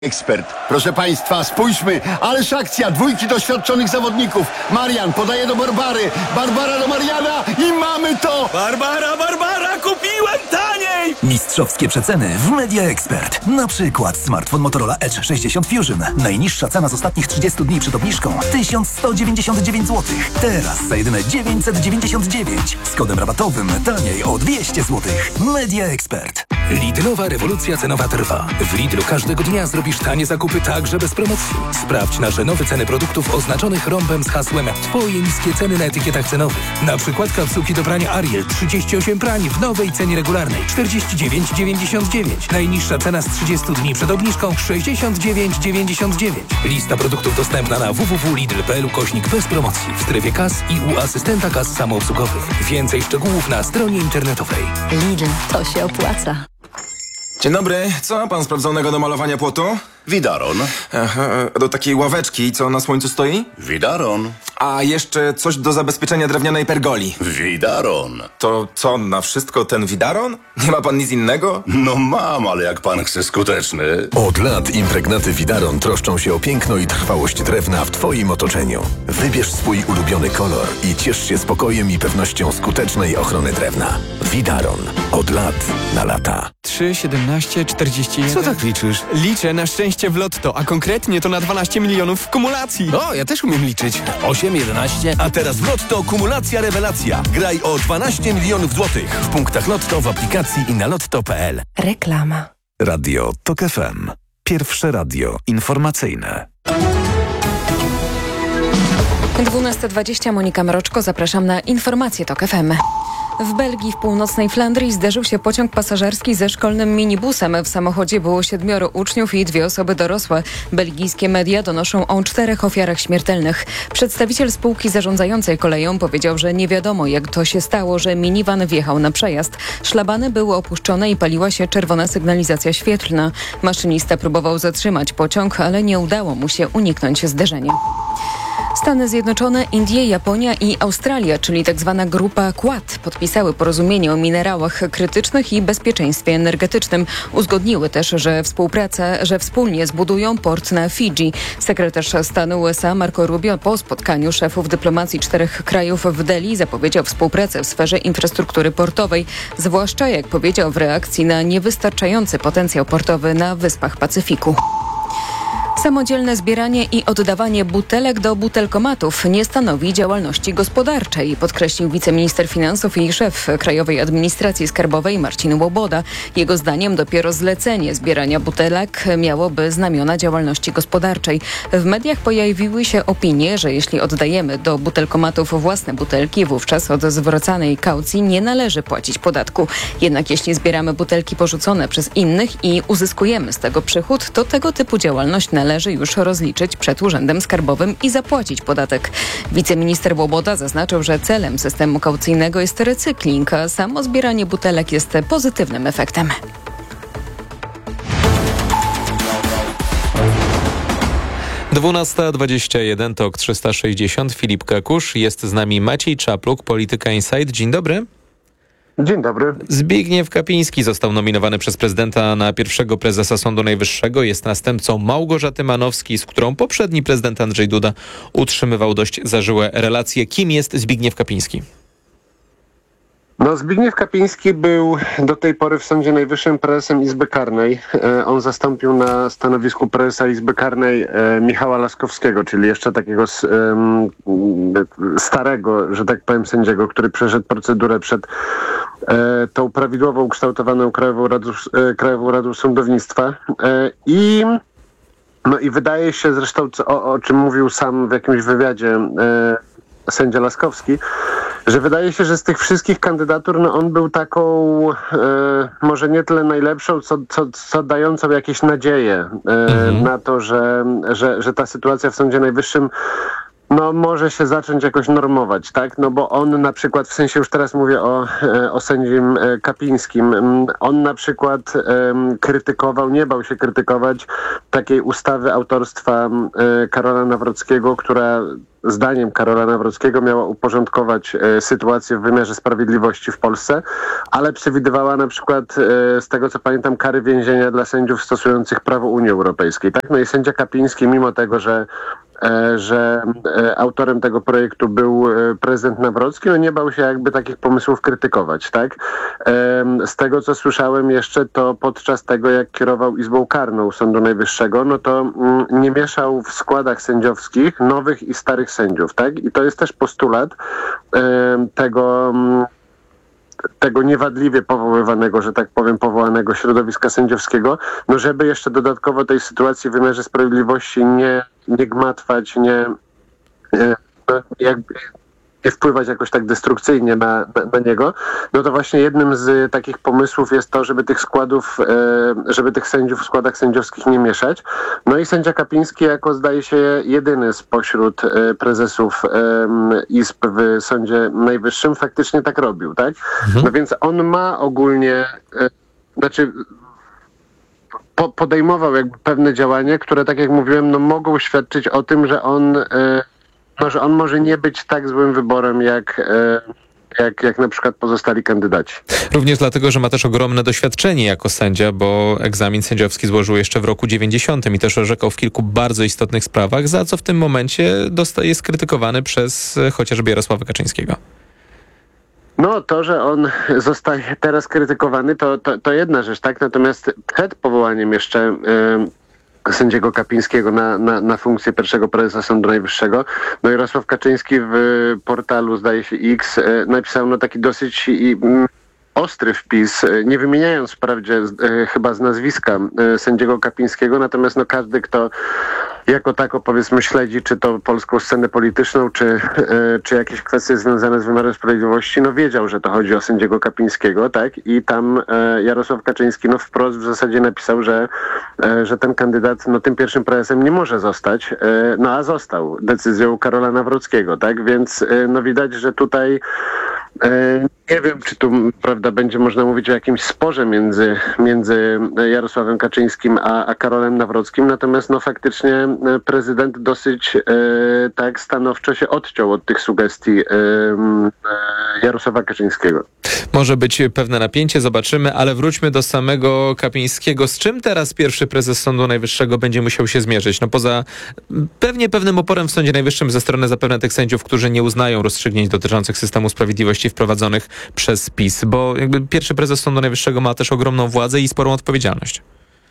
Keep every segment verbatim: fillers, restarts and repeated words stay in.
Ekspert. Proszę Państwa, spójrzmy, ależ akcja, dwójki doświadczonych zawodników. Marian podaje do Barbary, Barbara do Mariana i mamy to! Barbara, Barbara, kupiłem taniej! Mistrzowskie przeceny w Media Expert. Na przykład smartfon Motorola Edge sześćdziesiąt Fusion. Najniższa cena z ostatnich trzydziestu dni przed obniżką tysiąc sto dziewięćdziesiąt dziewięć złotych. Teraz za jedyne dziewięćset dziewięćdziesiąt dziewięć. Z kodem rabatowym taniej o dwieście złotych. Media Expert. Lidlowa rewolucja cenowa trwa. W Lidlu każdego dnia zrobisz tanie zakupy także bez promocji. Sprawdź nasze nowe ceny produktów oznaczonych rąbem z hasłem Twoje niskie ceny na etykietach cenowych. Na przykład kapsułki do prania Ariel trzydzieści osiem prań w nowej cenie regularnej czterdzieści dziewięć dziewięćdziesiąt dziewięć. Najniższa cena z trzydziestu dni przed obniżką sześćdziesiąt dziewięć dziewięćdziesiąt dziewięć. Lista produktów dostępna na w w w kropka lidl kropka p l ukośnik bez promocji w strefie kas i u asystenta kas samoobsługowych. Więcej szczegółów na stronie internetowej. Lidl, to się opłaca. Dzień dobry, co ma pan sprawdzonego do malowania płotu? Widaron. Aha, do takiej ławeczki, co na słońcu stoi? Widaron. A jeszcze coś do zabezpieczenia drewnianej pergoli. Widaron. To co, na wszystko ten widaron? Nie ma pan nic innego? No mam, ale jak pan chce skuteczny. Od lat impregnaty Widaron troszczą się o piękno i trwałość drewna w Twoim otoczeniu. Wybierz swój ulubiony kolor i ciesz się spokojem i pewnością skutecznej ochrony drewna. Widaron. Od lat na lata. trzy, siedemnaście, czterdzieści jeden. Co tak liczysz? Liczę na szczęście w lotto, a konkretnie to na dwanaście milionów w kumulacji. O, ja też umiem liczyć. osiem, jedenaście. A teraz w Lotto kumulacja rewelacja. Graj o dwanaście milionów złotych w punktach Lotto, w aplikacji i na lotto kropka p l. Reklama. Radio Tok F M. Pierwsze radio informacyjne. dwunasta dwadzieścia, Monika Mroczko, zapraszam na informacje Tok F M. W Belgii, w północnej Flandrii, zderzył się pociąg pasażerski ze szkolnym minibusem. W samochodzie było siedmioro uczniów i dwie osoby dorosłe. Belgijskie media donoszą o czterech ofiarach śmiertelnych. Przedstawiciel spółki zarządzającej koleją powiedział, że nie wiadomo, jak to się stało, że minivan wjechał na przejazd. Szlabany były opuszczone i paliła się czerwona sygnalizacja świetlna. Maszynista próbował zatrzymać pociąg, ale nie udało mu się uniknąć zderzenia. Stany Zjednoczone, Indie, Japonia i Australia, czyli tzw. grupa Quad, podpisały porozumienie o minerałach krytycznych i bezpieczeństwie energetycznym. Uzgodniły też, że współpracę, że wspólnie zbudują port na Fidżi. Sekretarz stanu U S A Marco Rubio po spotkaniu szefów dyplomacji czterech krajów w Delhi zapowiedział współpracę w sferze infrastruktury portowej, zwłaszcza, jak powiedział, w reakcji na niewystarczający potencjał portowy na Wyspach Pacyfiku. Samodzielne zbieranie i oddawanie butelek do butelkomatów nie stanowi działalności gospodarczej, podkreślił wiceminister finansów i szef Krajowej Administracji Skarbowej Marcin Łoboda. Jego zdaniem dopiero zlecenie zbierania butelek miałoby znamiona działalności gospodarczej. W mediach pojawiły się opinie, że jeśli oddajemy do butelkomatów własne butelki, wówczas od zwracanej kaucji nie należy płacić podatku. Jednak jeśli zbieramy butelki porzucone przez innych i uzyskujemy z tego przychód, to tego typu działalność należy Należy już rozliczyć przed Urzędem Skarbowym i zapłacić podatek. Wiceminister Łoboda zaznaczył, że celem systemu kaucyjnego jest recykling, a samo zbieranie butelek jest pozytywnym efektem. dwunasta dwadzieścia jeden, Tok trzysta sześćdziesiąt, Filip Kakusz. Jest z nami Maciej Czapluk, Polityka Insight. Dzień dobry. Dzień dobry. Zbigniew Kapiński został nominowany przez prezydenta na pierwszego prezesa Sądu Najwyższego. Jest następcą Małgorzaty Manowskiej, z którą poprzedni prezydent Andrzej Duda utrzymywał dość zażyłe relacje. Kim jest Zbigniew Kapiński? No, Zbigniew Kapiński był do tej pory w Sądzie Najwyższym prezesem Izby Karnej. E, on zastąpił na stanowisku prezesa Izby Karnej e, Michała Laskowskiego, czyli jeszcze takiego s, e, starego, że tak powiem, sędziego, który przeszedł procedurę przed e, tą prawidłowo ukształtowaną Krajową Radą, e, Krajową Radą Sądownictwa. E, I no i wydaje się zresztą, co, o, o czym mówił sam w jakimś wywiadzie e, sędzia Laskowski, że wydaje się, że z tych wszystkich kandydatur no on był taką e, może nie tyle najlepszą, co, co, co dającą jakieś nadzieje e, mhm. na to, że, że, że ta sytuacja w Sądzie Najwyższym no może się zacząć jakoś normować, tak? No bo on na przykład, w sensie już teraz mówię o, o sędzim Kapińskim, on na przykład um, krytykował, nie bał się krytykować takiej ustawy autorstwa um, Karola Nawrockiego, która zdaniem Karola Nawrockiego miała uporządkować e, sytuację w wymiarze sprawiedliwości w Polsce, ale przewidywała na przykład, e, z tego co pamiętam, kary więzienia dla sędziów stosujących prawo Unii Europejskiej. Tak? No i sędzia Kapiński, mimo tego, że E, że e, autorem tego projektu był e, prezydent Nawrocki, no nie bał się jakby takich pomysłów krytykować, tak? E, z tego, co słyszałem jeszcze, to podczas tego, jak kierował Izbą Karną Sądu Najwyższego, no to mm, nie mieszał w składach sędziowskich nowych i starych sędziów, tak? I to jest też postulat e, tego... Mm, tego niewadliwie powoływanego, że tak powiem, powołanego środowiska sędziowskiego, no żeby jeszcze dodatkowo tej sytuacji w wymiarze sprawiedliwości nie, nie gmatwać, nie, no jakby nie wpływać jakoś tak destrukcyjnie na, na, na niego, no to właśnie jednym z takich pomysłów jest to, żeby tych składów, e, żeby tych sędziów w składach sędziowskich nie mieszać. No i sędzia Kapiński jako zdaje się jedyny spośród e, prezesów e, izb w Sądzie Najwyższym faktycznie tak robił, tak? Mhm. No więc on ma ogólnie, e, znaczy po, podejmował jakby pewne działania, które tak jak mówiłem, no mogą świadczyć o tym, że on e, Może on może nie być tak złym wyborem, jak, e, jak, jak na przykład pozostali kandydaci. Również dlatego, że ma też ogromne doświadczenie jako sędzia, bo egzamin sędziowski złożył jeszcze w roku dziewięćdziesiątym i też orzekał w kilku bardzo istotnych sprawach, za co w tym momencie dosta- jest krytykowany przez chociażby Jarosława Kaczyńskiego. No to, że on zostaje teraz krytykowany, to, to, to jedna rzecz, tak? Natomiast przed powołaniem jeszcze... E, sędziego Kapińskiego na, na, na funkcję pierwszego prezesa Sądu Najwyższego. No Jarosław Kaczyński w portalu, zdaje się, X, e, napisał no taki dosyć i, mm, ostry wpis, e, nie wymieniając wprawdzie e, chyba z nazwiska e, sędziego Kapińskiego, natomiast no każdy, kto jako tako powiedzmy śledzi, czy to polską scenę polityczną, czy, e, czy jakieś kwestie związane z wymiarem sprawiedliwości, no wiedział, że to chodzi o sędziego Kapińskiego, tak? I tam e, Jarosław Kaczyński no wprost w zasadzie napisał, że, e, że ten kandydat no tym pierwszym prezesem nie może zostać, e, no a został decyzją Karola Nawrockiego, tak? Więc e, no widać, że tutaj e, nie wiem, czy tu prawda będzie można mówić o jakimś sporze między, między Jarosławem Kaczyńskim a, a Karolem Nawrockim, natomiast no faktycznie prezydent dosyć e, tak stanowczo się odciął od tych sugestii e, e, Jarosława Kaczyńskiego. Może być pewne napięcie, zobaczymy, ale wróćmy do samego Kapińskiego. Z czym teraz pierwszy prezes Sądu Najwyższego będzie musiał się zmierzyć? No poza pewnie pewnym oporem w Sądzie Najwyższym ze strony zapewne tych sędziów, którzy nie uznają rozstrzygnięć dotyczących systemu sprawiedliwości wprowadzonych przez PiS, bo jakby pierwszy prezes Sądu Najwyższego ma też ogromną władzę i sporą odpowiedzialność.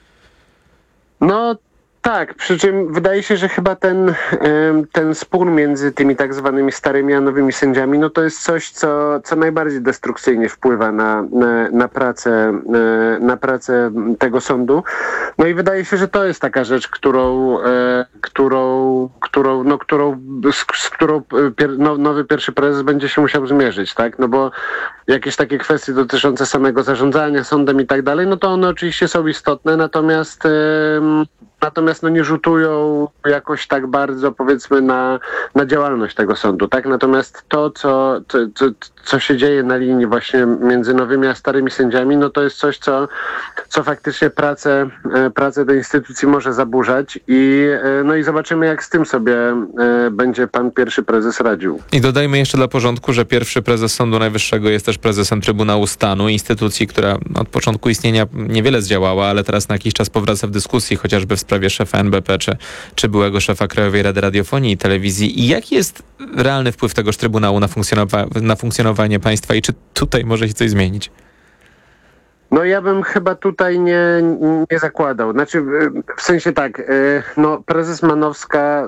No tak, przy czym wydaje się, że chyba ten, ten spór między tymi tak zwanymi starymi a nowymi sędziami, no to jest coś, co, co najbardziej destrukcyjnie wpływa na, na, na, pracę, na pracę tego sądu. No i wydaje się, że to jest taka rzecz, którą, którą, którą, no, którą, z, z którą pier, no, nowy pierwszy prezes będzie się musiał zmierzyć, tak? No bo jakieś takie kwestie dotyczące samego zarządzania sądem i tak dalej, no to one oczywiście są istotne, natomiast Natomiast no nie rzutują jakoś tak bardzo, powiedzmy, na, na działalność tego sądu, tak? Natomiast to, co, co, co, co się dzieje na linii właśnie między nowymi a starymi sędziami, no to jest coś, co, co faktycznie pracę, pracę tej instytucji może zaburzać i, no i zobaczymy, jak z tym sobie będzie pan pierwszy prezes radził. I dodajmy jeszcze dla porządku, że pierwszy prezes Sądu Najwyższego jest też prezesem Trybunału Stanu, instytucji, która od początku istnienia niewiele zdziałała, ale teraz na jakiś czas powraca w dyskusji, chociażby w sprawie szefa N B P, czy, czy byłego szefa Krajowej Rady Radiofonii i Telewizji. I jaki jest realny wpływ tegoż Trybunału na, funkcjonowa- na funkcjonowanie państwa i czy tutaj może się coś zmienić? No ja bym chyba tutaj nie, nie zakładał. Znaczy w sensie tak, no prezes Manowska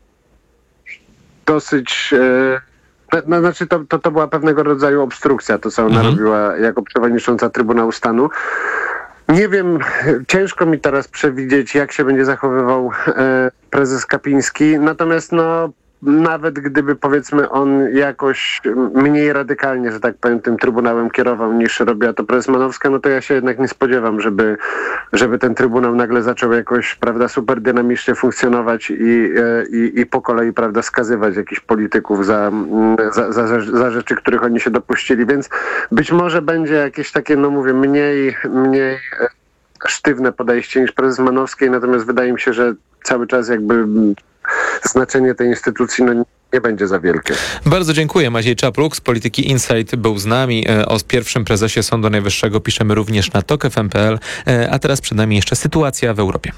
dosyć... No, znaczy to, to, to była pewnego rodzaju obstrukcja, to co ona mhm. robiła jako przewodnicząca Trybunału Stanu. Nie wiem, ciężko mi teraz przewidzieć, jak się będzie zachowywał e, prezes Kapiński, natomiast no nawet gdyby, powiedzmy, on jakoś mniej radykalnie, że tak powiem, tym Trybunałem kierował niż robiła to prezes Manowska, no to ja się jednak nie spodziewam, żeby, żeby ten Trybunał nagle zaczął jakoś, prawda, super dynamicznie funkcjonować i, i, i po kolei, prawda, skazywać jakichś polityków za, za, za, za rzeczy, których oni się dopuścili, więc być może będzie jakieś takie, no mówię, mniej, mniej sztywne podejście niż prezes Manowskiej, natomiast wydaje mi się, że cały czas jakby znaczenie tej instytucji no, nie będzie za wielkie. Bardzo dziękuję. Maciej Czapluk z Polityki Insight był z nami. O pierwszym prezesie Sądu Najwyższego piszemy również na tok f m kropka p l. A teraz przed nami jeszcze sytuacja w Europie.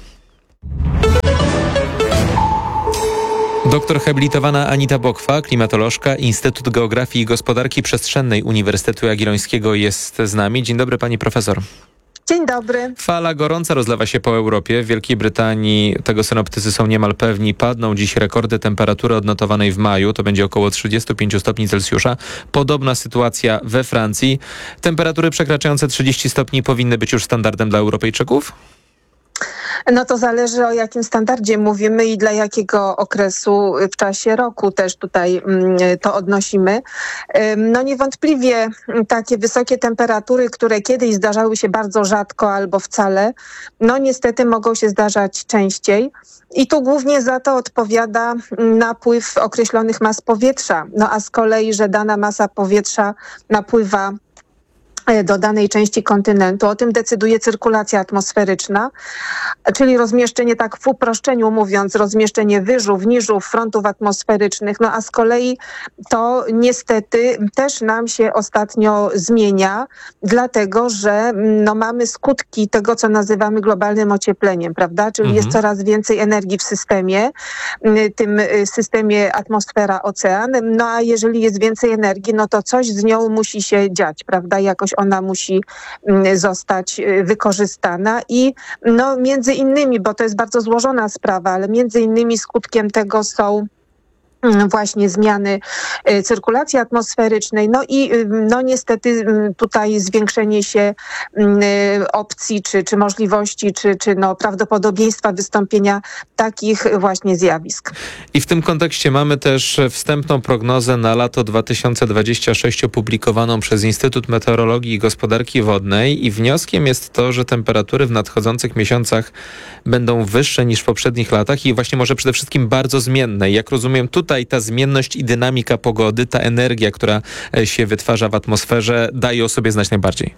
Doktor habilitowana Anita Bokwa, klimatolożka, Instytut Geografii i Gospodarki Przestrzennej Uniwersytetu Jagiellońskiego jest z nami. Dzień dobry, pani profesor. Dzień dobry. Fala gorąca rozlewa się po Europie. W Wielkiej Brytanii, tego synoptycy są niemal pewni, padną dziś rekordy temperatury odnotowanej w maju. To będzie około trzydzieści pięć stopni Celsjusza. Podobna sytuacja we Francji. Temperatury przekraczające trzydzieści stopni powinny być już standardem dla Europejczyków? No to zależy, o jakim standardzie mówimy i dla jakiego okresu w czasie roku też tutaj to odnosimy. No niewątpliwie takie wysokie temperatury, które kiedyś zdarzały się bardzo rzadko albo wcale, no niestety mogą się zdarzać częściej. I tu głównie za to odpowiada napływ określonych mas powietrza. No a z kolei, że dana masa powietrza napływa do danej części kontynentu. O tym decyduje cyrkulacja atmosferyczna, czyli rozmieszczenie, tak w uproszczeniu mówiąc, rozmieszczenie wyżów, niżów, frontów atmosferycznych. No a z kolei to niestety też nam się ostatnio zmienia, dlatego że no, mamy skutki tego, co nazywamy globalnym ociepleniem, prawda? Czyli mhm. jest coraz więcej energii w systemie, tym systemie atmosfera-ocean. No a jeżeli jest więcej energii, no to coś z nią musi się dziać, prawda? Jakoś ona musi zostać wykorzystana i no między innymi, bo to jest bardzo złożona sprawa, ale między innymi skutkiem tego są właśnie zmiany cyrkulacji atmosferycznej, no i no niestety tutaj zwiększenie się opcji, czy, czy możliwości, czy, czy no prawdopodobieństwa wystąpienia takich właśnie zjawisk. I w tym kontekście mamy też wstępną prognozę na lato dwa tysiące dwudzieste szóste opublikowaną przez Instytut Meteorologii i Gospodarki Wodnej i wnioskiem jest to, że temperatury w nadchodzących miesiącach będą wyższe niż w poprzednich latach i właśnie może przede wszystkim bardzo zmienne. Jak rozumiem, tutaj Tutaj ta zmienność i dynamika pogody, ta energia, która się wytwarza w atmosferze, daje o sobie znać najbardziej.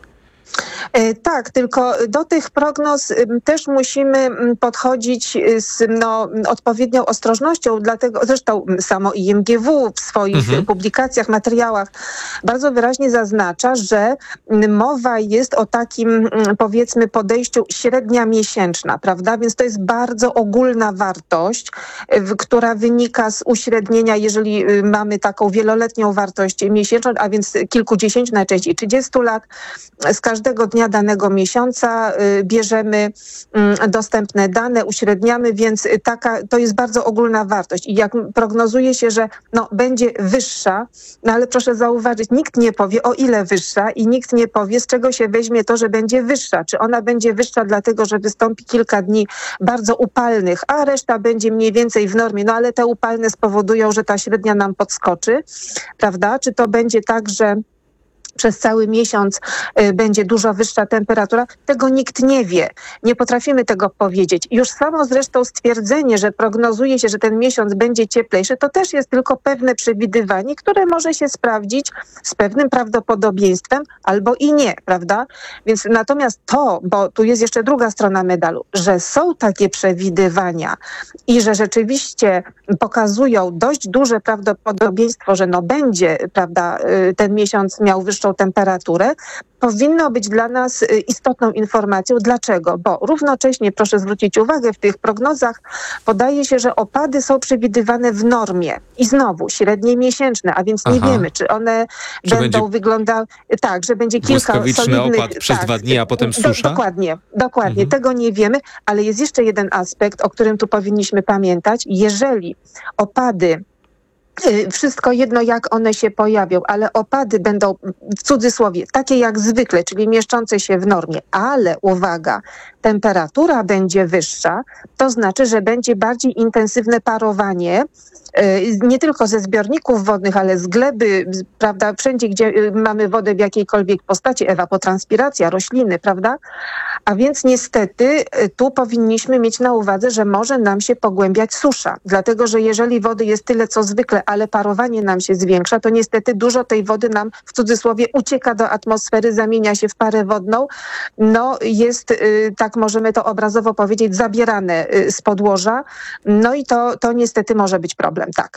Tak, tylko do tych prognoz też musimy podchodzić z no, odpowiednią ostrożnością, dlatego zresztą samo I M G W w swoich mhm. publikacjach, materiałach bardzo wyraźnie zaznacza, że mowa jest o takim, powiedzmy, podejściu średnia miesięczna, prawda? Więc to jest bardzo ogólna wartość, która wynika z uśrednienia, jeżeli mamy taką wieloletnią wartość miesięczną, a więc kilkudziesięciu, najczęściej trzydziestu lat, z każdego dnia danego miesiąca y, bierzemy y, dostępne dane, uśredniamy, więc taka, to jest bardzo ogólna wartość. I jak prognozuje się, że no, będzie wyższa, no ale proszę zauważyć, nikt nie powie, o ile wyższa i nikt nie powie, z czego się weźmie to, że będzie wyższa. Czy ona będzie wyższa dlatego, że wystąpi kilka dni bardzo upalnych, a reszta będzie mniej więcej w normie, no ale te upalne spowodują, że ta średnia nam podskoczy, prawda? Czy to będzie tak, że przez cały miesiąc y, będzie dużo wyższa temperatura, tego nikt nie wie. Nie potrafimy tego powiedzieć. Już samo zresztą stwierdzenie, że prognozuje się, że ten miesiąc będzie cieplejszy, to też jest tylko pewne przewidywanie, które może się sprawdzić z pewnym prawdopodobieństwem albo i nie, prawda? Więc natomiast to, bo tu jest jeszcze druga strona medalu, że są takie przewidywania i że rzeczywiście pokazują dość duże prawdopodobieństwo, że no będzie, prawda, y, ten miesiąc miał wyższą temperaturę, powinno być dla nas istotną informacją. Dlaczego? Bo równocześnie, proszę zwrócić uwagę, w tych prognozach podaje się, że opady są przewidywane w normie. I znowu średnie miesięczne, a więc nie Aha. wiemy, czy one czy będą wyglądały tak, że będzie kilka solidnych... opad przez tak, dwa dni, a potem susza? Do, dokładnie, dokładnie. Mhm. Tego nie wiemy, ale jest jeszcze jeden aspekt, o którym tu powinniśmy pamiętać. Jeżeli opady Wszystko jedno, jak one się pojawią, ale opady będą w cudzysłowie takie jak zwykle, czyli mieszczące się w normie, ale uwaga, temperatura będzie wyższa, to znaczy, że będzie bardziej intensywne parowanie, nie tylko ze zbiorników wodnych, ale z gleby, prawda, wszędzie, gdzie mamy wodę w jakiejkolwiek postaci, ewapotranspiracja, rośliny, prawda? A więc niestety tu powinniśmy mieć na uwadze, że może nam się pogłębiać susza, dlatego że jeżeli wody jest tyle co zwykle, ale parowanie nam się zwiększa, to niestety dużo tej wody nam w cudzysłowie ucieka do atmosfery, zamienia się w parę wodną, no jest, tak możemy to obrazowo powiedzieć, zabierane z podłoża, no i to, to niestety może być problem, tak.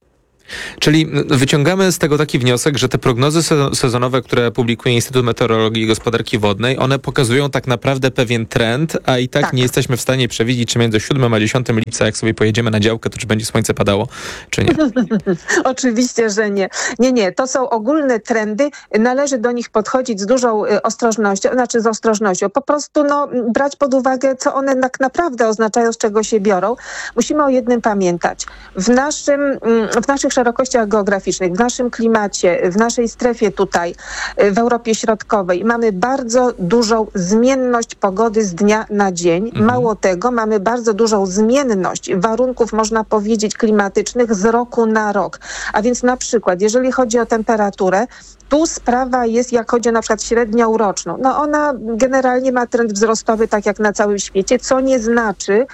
Czyli wyciągamy z tego taki wniosek, że te prognozy sezonowe, które publikuje Instytut Meteorologii i Gospodarki Wodnej, one pokazują tak naprawdę pewien trend, a i tak, tak. nie jesteśmy w stanie przewidzieć, czy między siódmym a dziesiątym lipca, jak sobie pojedziemy na działkę, to czy będzie słońce padało, czy nie. Oczywiście, że nie. Nie, nie. To są ogólne trendy. Należy do nich podchodzić z dużą ostrożnością, znaczy z ostrożnością. Po prostu no, brać pod uwagę, co one tak naprawdę oznaczają, z czego się biorą. Musimy o jednym pamiętać. W naszym, w naszych szerokościach geograficznych, w naszym klimacie, w naszej strefie tutaj, w Europie Środkowej mamy bardzo dużą zmienność pogody z dnia na dzień. Mhm. Mało tego, mamy bardzo dużą zmienność warunków, można powiedzieć, klimatycznych z roku na rok. A więc na przykład, jeżeli chodzi o temperaturę, tu sprawa jest, jak chodzi o na przykład średnią roczną. No ona generalnie ma trend wzrostowy, tak jak na całym świecie, co nie znaczy,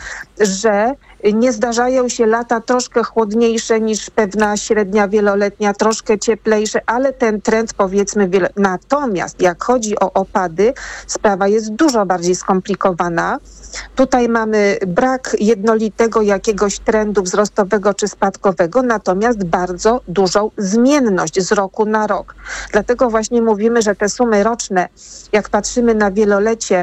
że nie zdarzają się lata troszkę chłodniejsze niż pewna średnia wieloletnia, troszkę cieplejsze, ale ten trend powiedzmy wiele. Natomiast jak chodzi o opady, sprawa jest dużo bardziej skomplikowana. Tutaj mamy brak jednolitego jakiegoś trendu wzrostowego czy spadkowego, natomiast bardzo dużą zmienność z roku na rok. Dlatego właśnie mówimy, że te sumy roczne, jak patrzymy na wielolecie,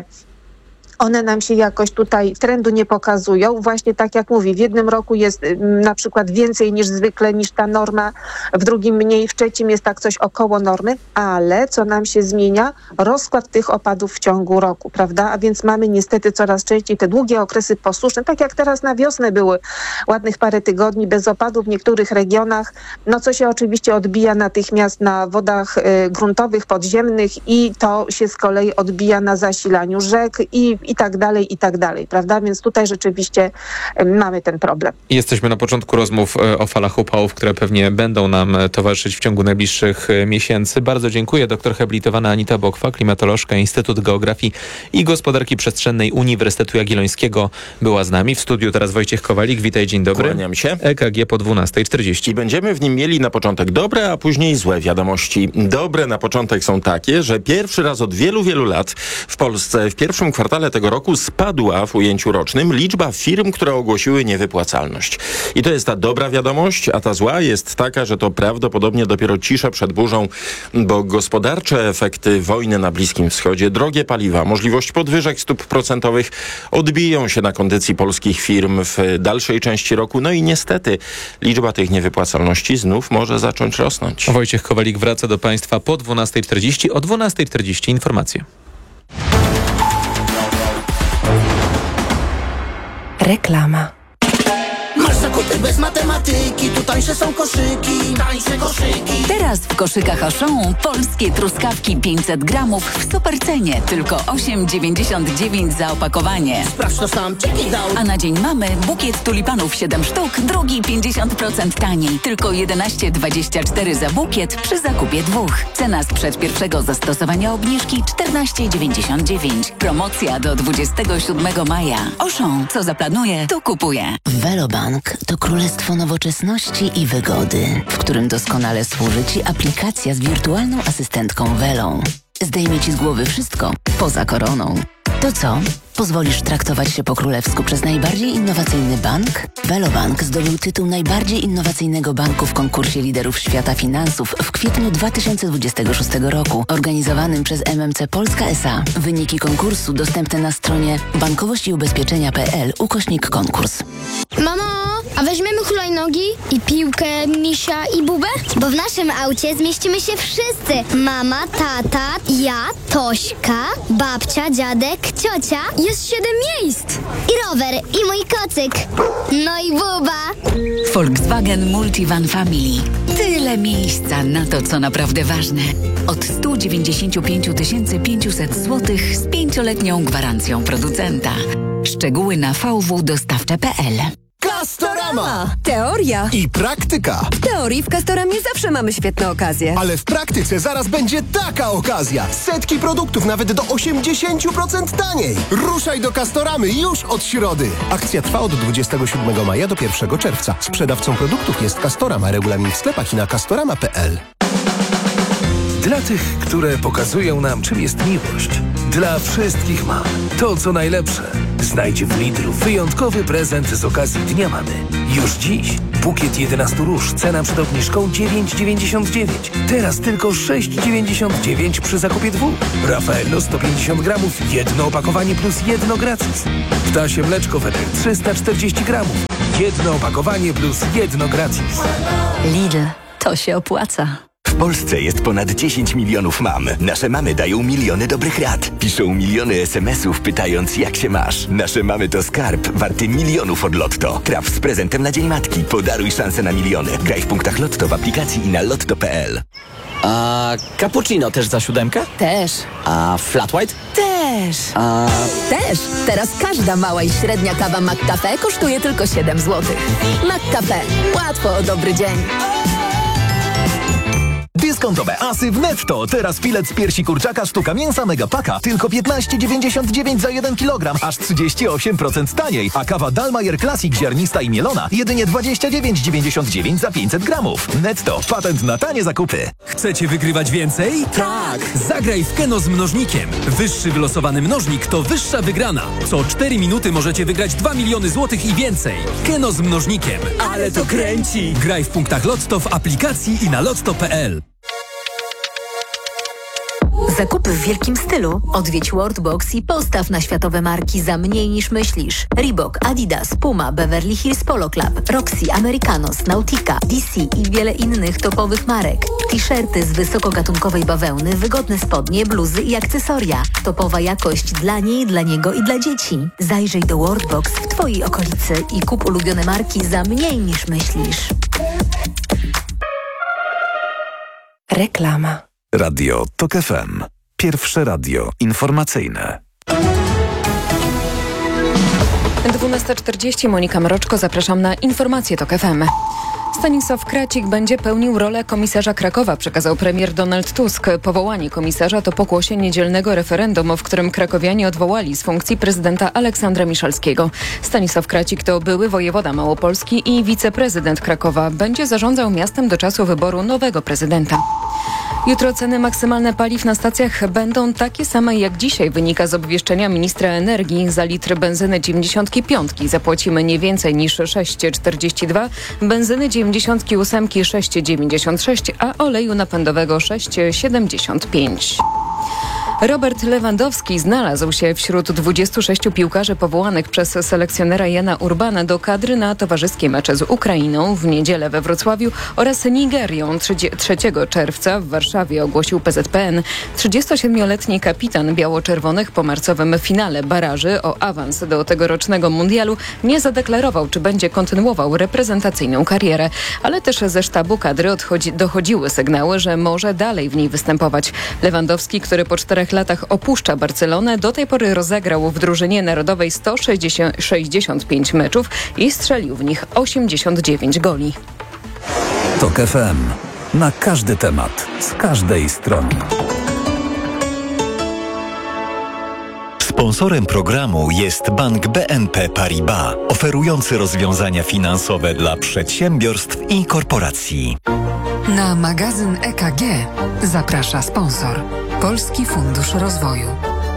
one nam się jakoś tutaj trendu nie pokazują. Właśnie tak jak mówi, w jednym roku jest na przykład więcej niż zwykle, niż ta norma, w drugim mniej, w trzecim jest tak coś około normy, ale co nam się zmienia? Rozkład tych opadów w ciągu roku, prawda? A więc mamy niestety coraz częściej te długie okresy posuszne, tak jak teraz na wiosnę były ładnych parę tygodni bez opadów w niektórych regionach, no co się oczywiście odbija natychmiast na wodach y, gruntowych, podziemnych i to się z kolei odbija na zasilaniu rzek i i tak dalej, i tak dalej, prawda? Więc tutaj rzeczywiście mamy ten problem. Jesteśmy na początku rozmów o falach upałów, które pewnie będą nam towarzyszyć w ciągu najbliższych miesięcy. Bardzo dziękuję. Doktor habilitowana Anita Bokwa, klimatolożka, Instytut Geografii i Gospodarki Przestrzennej Uniwersytetu Jagiellońskiego była z nami. W studiu teraz Wojciech Kowalik. Witaj, dzień dobry. Kłaniam się. E K G po dwunasta czterdzieści. I będziemy w nim mieli na początek dobre, a później złe wiadomości. Dobre na początek są takie, że pierwszy raz od wielu, wielu lat w Polsce w pierwszym kwartale tego roku spadła w ujęciu rocznym liczba firm, które ogłosiły niewypłacalność. I to jest ta dobra wiadomość, a ta zła jest taka, że to prawdopodobnie dopiero cisza przed burzą, bo gospodarcze efekty wojny na Bliskim Wschodzie, drogie paliwa, możliwość podwyżek stóp procentowych odbiją się na kondycji polskich firm w dalszej części roku. No i niestety liczba tych niewypłacalności znów może zacząć rosnąć. Wojciech Kowalik wraca do Państwa po dwunasta czterdzieści. O dwunasta czterdzieści informacje. Reklama. Masz zakupy bez matematyki, tu tańsze są koszyki, tańsze koszyki. Teraz w koszykach Auchan polskie truskawki pięćset gramów w supercenie, tylko osiem dziewięćdziesiąt dziewięć za opakowanie. Sprawdź to sam, czeki dał. A na dzień mamy bukiet tulipanów siedem sztuk, drugi pięćdziesiąt procent taniej, tylko jedenaście dwadzieścia cztery za bukiet przy zakupie dwóch. Cena sprzed pierwszego zastosowania obniżki czternaście dziewięćdziesiąt dziewięć. Promocja do dwudziestego siódmego maja. Auchan, co zaplanuje, to kupuje. Velobank to królestwo nowoczesności i wygody, w którym doskonale służy Ci aplikacja z wirtualną asystentką Velą. Zdejmie Ci z głowy wszystko, poza koroną. To co? Pozwolisz traktować się po królewsku przez najbardziej innowacyjny bank? Velobank zdobył tytuł najbardziej innowacyjnego banku w konkursie liderów świata finansów w kwietniu dwa tysiące dwudziestego szóstego roku, organizowanym przez M M C Polska S A. Wyniki konkursu dostępne na stronie bankowość i ubezpieczenia kropka p l ukośnik konkurs. Mamo, a weźmiemy hulajnogi i piłkę, misia i bubę? Bo w naszym aucie zmieścimy się wszyscy. Mama, tata, ja, Tośka, babcia, dziadek, ciocia. Jest siedem miejsc. I rower, i mój kocyk. No i buba. Volkswagen Multivan Family. Tyle miejsca na to, co naprawdę ważne. Od sto dziewięćdziesiąt pięć tysięcy pięćset złotych z pięcioletnią gwarancją producenta. Szczegóły na v w dostawcze kropka p l. Castorama! Teoria I praktyka. W teorii w Castoramie zawsze mamy świetne okazje. Ale w praktyce zaraz będzie taka okazja. Setki produktów nawet do osiemdziesiąt procent taniej. Ruszaj do Castoramy już od środy. Akcja trwa od dwudziestego siódmego maja do pierwszego czerwca. Sprzedawcą produktów jest Castorama. Regulamin w sklepach i na castorama kropka p l. Dla tych, które pokazują nam, czym jest miłość. Dla wszystkich mam to, co najlepsze. Znajdź w Lidlu wyjątkowy prezent z okazji Dnia Mamy. Już dziś bukiet jedenastu róż, cena przed obniżką dziewięć dziewięćdziesiąt dziewięć. Teraz tylko sześć dziewięćdziesiąt dziewięć przy zakupie dwóch. Raffaello sto pięćdziesiąt gramów, jedno opakowanie plus jedno gratis. Ptasie mleczko Wedel trzysta czterdzieści gramów, jedno opakowanie plus jedno gratis. Lidl, to się opłaca. W Polsce jest ponad dziesięć milionów mam. Nasze mamy dają miliony dobrych rad. Piszą miliony es em esów pytając, jak się masz. Nasze mamy to skarb warty milionów od Lotto. Traf z prezentem na Dzień Matki. Podaruj szansę na miliony. Graj w punktach Lotto w aplikacji i na lotto kropka p l. A cappuccino też za siódemkę? Też. A flat white? Też. A... Też. Teraz każda mała i średnia kawa McCafe kosztuje tylko siedem złotych. McCafe. Łatwo o dobry dzień. Dyskontowe asy w Netto. Teraz filet z piersi kurczaka sztuka mięsa Megapaka tylko piętnaście dziewięćdziesiąt dziewięć za jeden kilogram, aż trzydzieści osiem procent taniej. A kawa Dalmayer Classic ziarnista i mielona jedynie dwadzieścia dziewięć dziewięćdziesiąt dziewięć za pięćset gramów. Netto. Patent na tanie zakupy. Chcecie wygrywać więcej? Tak! Zagraj w Keno z mnożnikiem. Wyższy wylosowany mnożnik to wyższa wygrana. Co cztery minuty możecie wygrać dwa miliony złotych i więcej. Keno z mnożnikiem. Ale to kręci! Graj w punktach Lotto w aplikacji i na lotto kropka p l. Zakupy w wielkim stylu. Odwiedź Worldbox i postaw na światowe marki za mniej niż myślisz. Reebok, Adidas, Puma, Beverly Hills Polo Club, Roxy, Americanos, Nautica, D C i wiele innych topowych marek. T-shirty z wysokogatunkowej bawełny, wygodne spodnie, bluzy i akcesoria. Topowa jakość dla niej, dla niego i dla dzieci. Zajrzyj do Worldbox w Twojej okolicy i kup ulubione marki za mniej niż myślisz. Reklama. Radio Tok F M. Pierwsze radio informacyjne. dwunasta czterdzieści, Monika Mroczko, zapraszam na informacje Tok F M. Stanisław Kracik będzie pełnił rolę komisarza Krakowa, przekazał premier Donald Tusk. Powołanie komisarza to pokłosie niedzielnego referendum, w którym krakowianie odwołali z funkcji prezydenta Aleksandra Miszalskiego. Stanisław Kracik to były wojewoda Małopolski i wiceprezydent Krakowa. Będzie zarządzał miastem do czasu wyboru nowego prezydenta. Jutro ceny maksymalne paliw na stacjach będą takie same jak dzisiaj, wynika z obwieszczenia ministra energii. Za litr benzyny dziewięćdziesiąt pięć zapłacimy nie więcej niż sześć czterdzieści dwa, benzyny dziewięćdziesiąt osiem sześć dziewięćdziesiąt sześć, a oleju napędowego sześć siedemdziesiąt pięć. Robert Lewandowski znalazł się wśród dwudziestu sześciu piłkarzy powołanych przez selekcjonera Jana Urbana do kadry na towarzyskie mecze z Ukrainą w niedzielę we Wrocławiu oraz Nigerią trzeciego czerwca w Warszawie, ogłosił P Z P N. trzydziestosiedmioletni kapitan biało-czerwonych po marcowym finale baraży o awans do tegorocznego mundialu nie zadeklarował, czy będzie kontynuował reprezentacyjną karierę, ale też ze sztabu kadry odchodzi, dochodziły sygnały, że może dalej w niej występować. Lewandowski, który po czterech latach opuszcza Barcelonę, do tej pory rozegrał w drużynie narodowej sto sześćdziesiąt pięć meczów i strzelił w nich osiemdziesiąt dziewięć goli. Tok F M. Na każdy temat, z każdej strony. Sponsorem programu jest Bank B N P Paribas, oferujący rozwiązania finansowe dla przedsiębiorstw i korporacji. Na magazyn E K G zaprasza sponsor Polski Fundusz Rozwoju.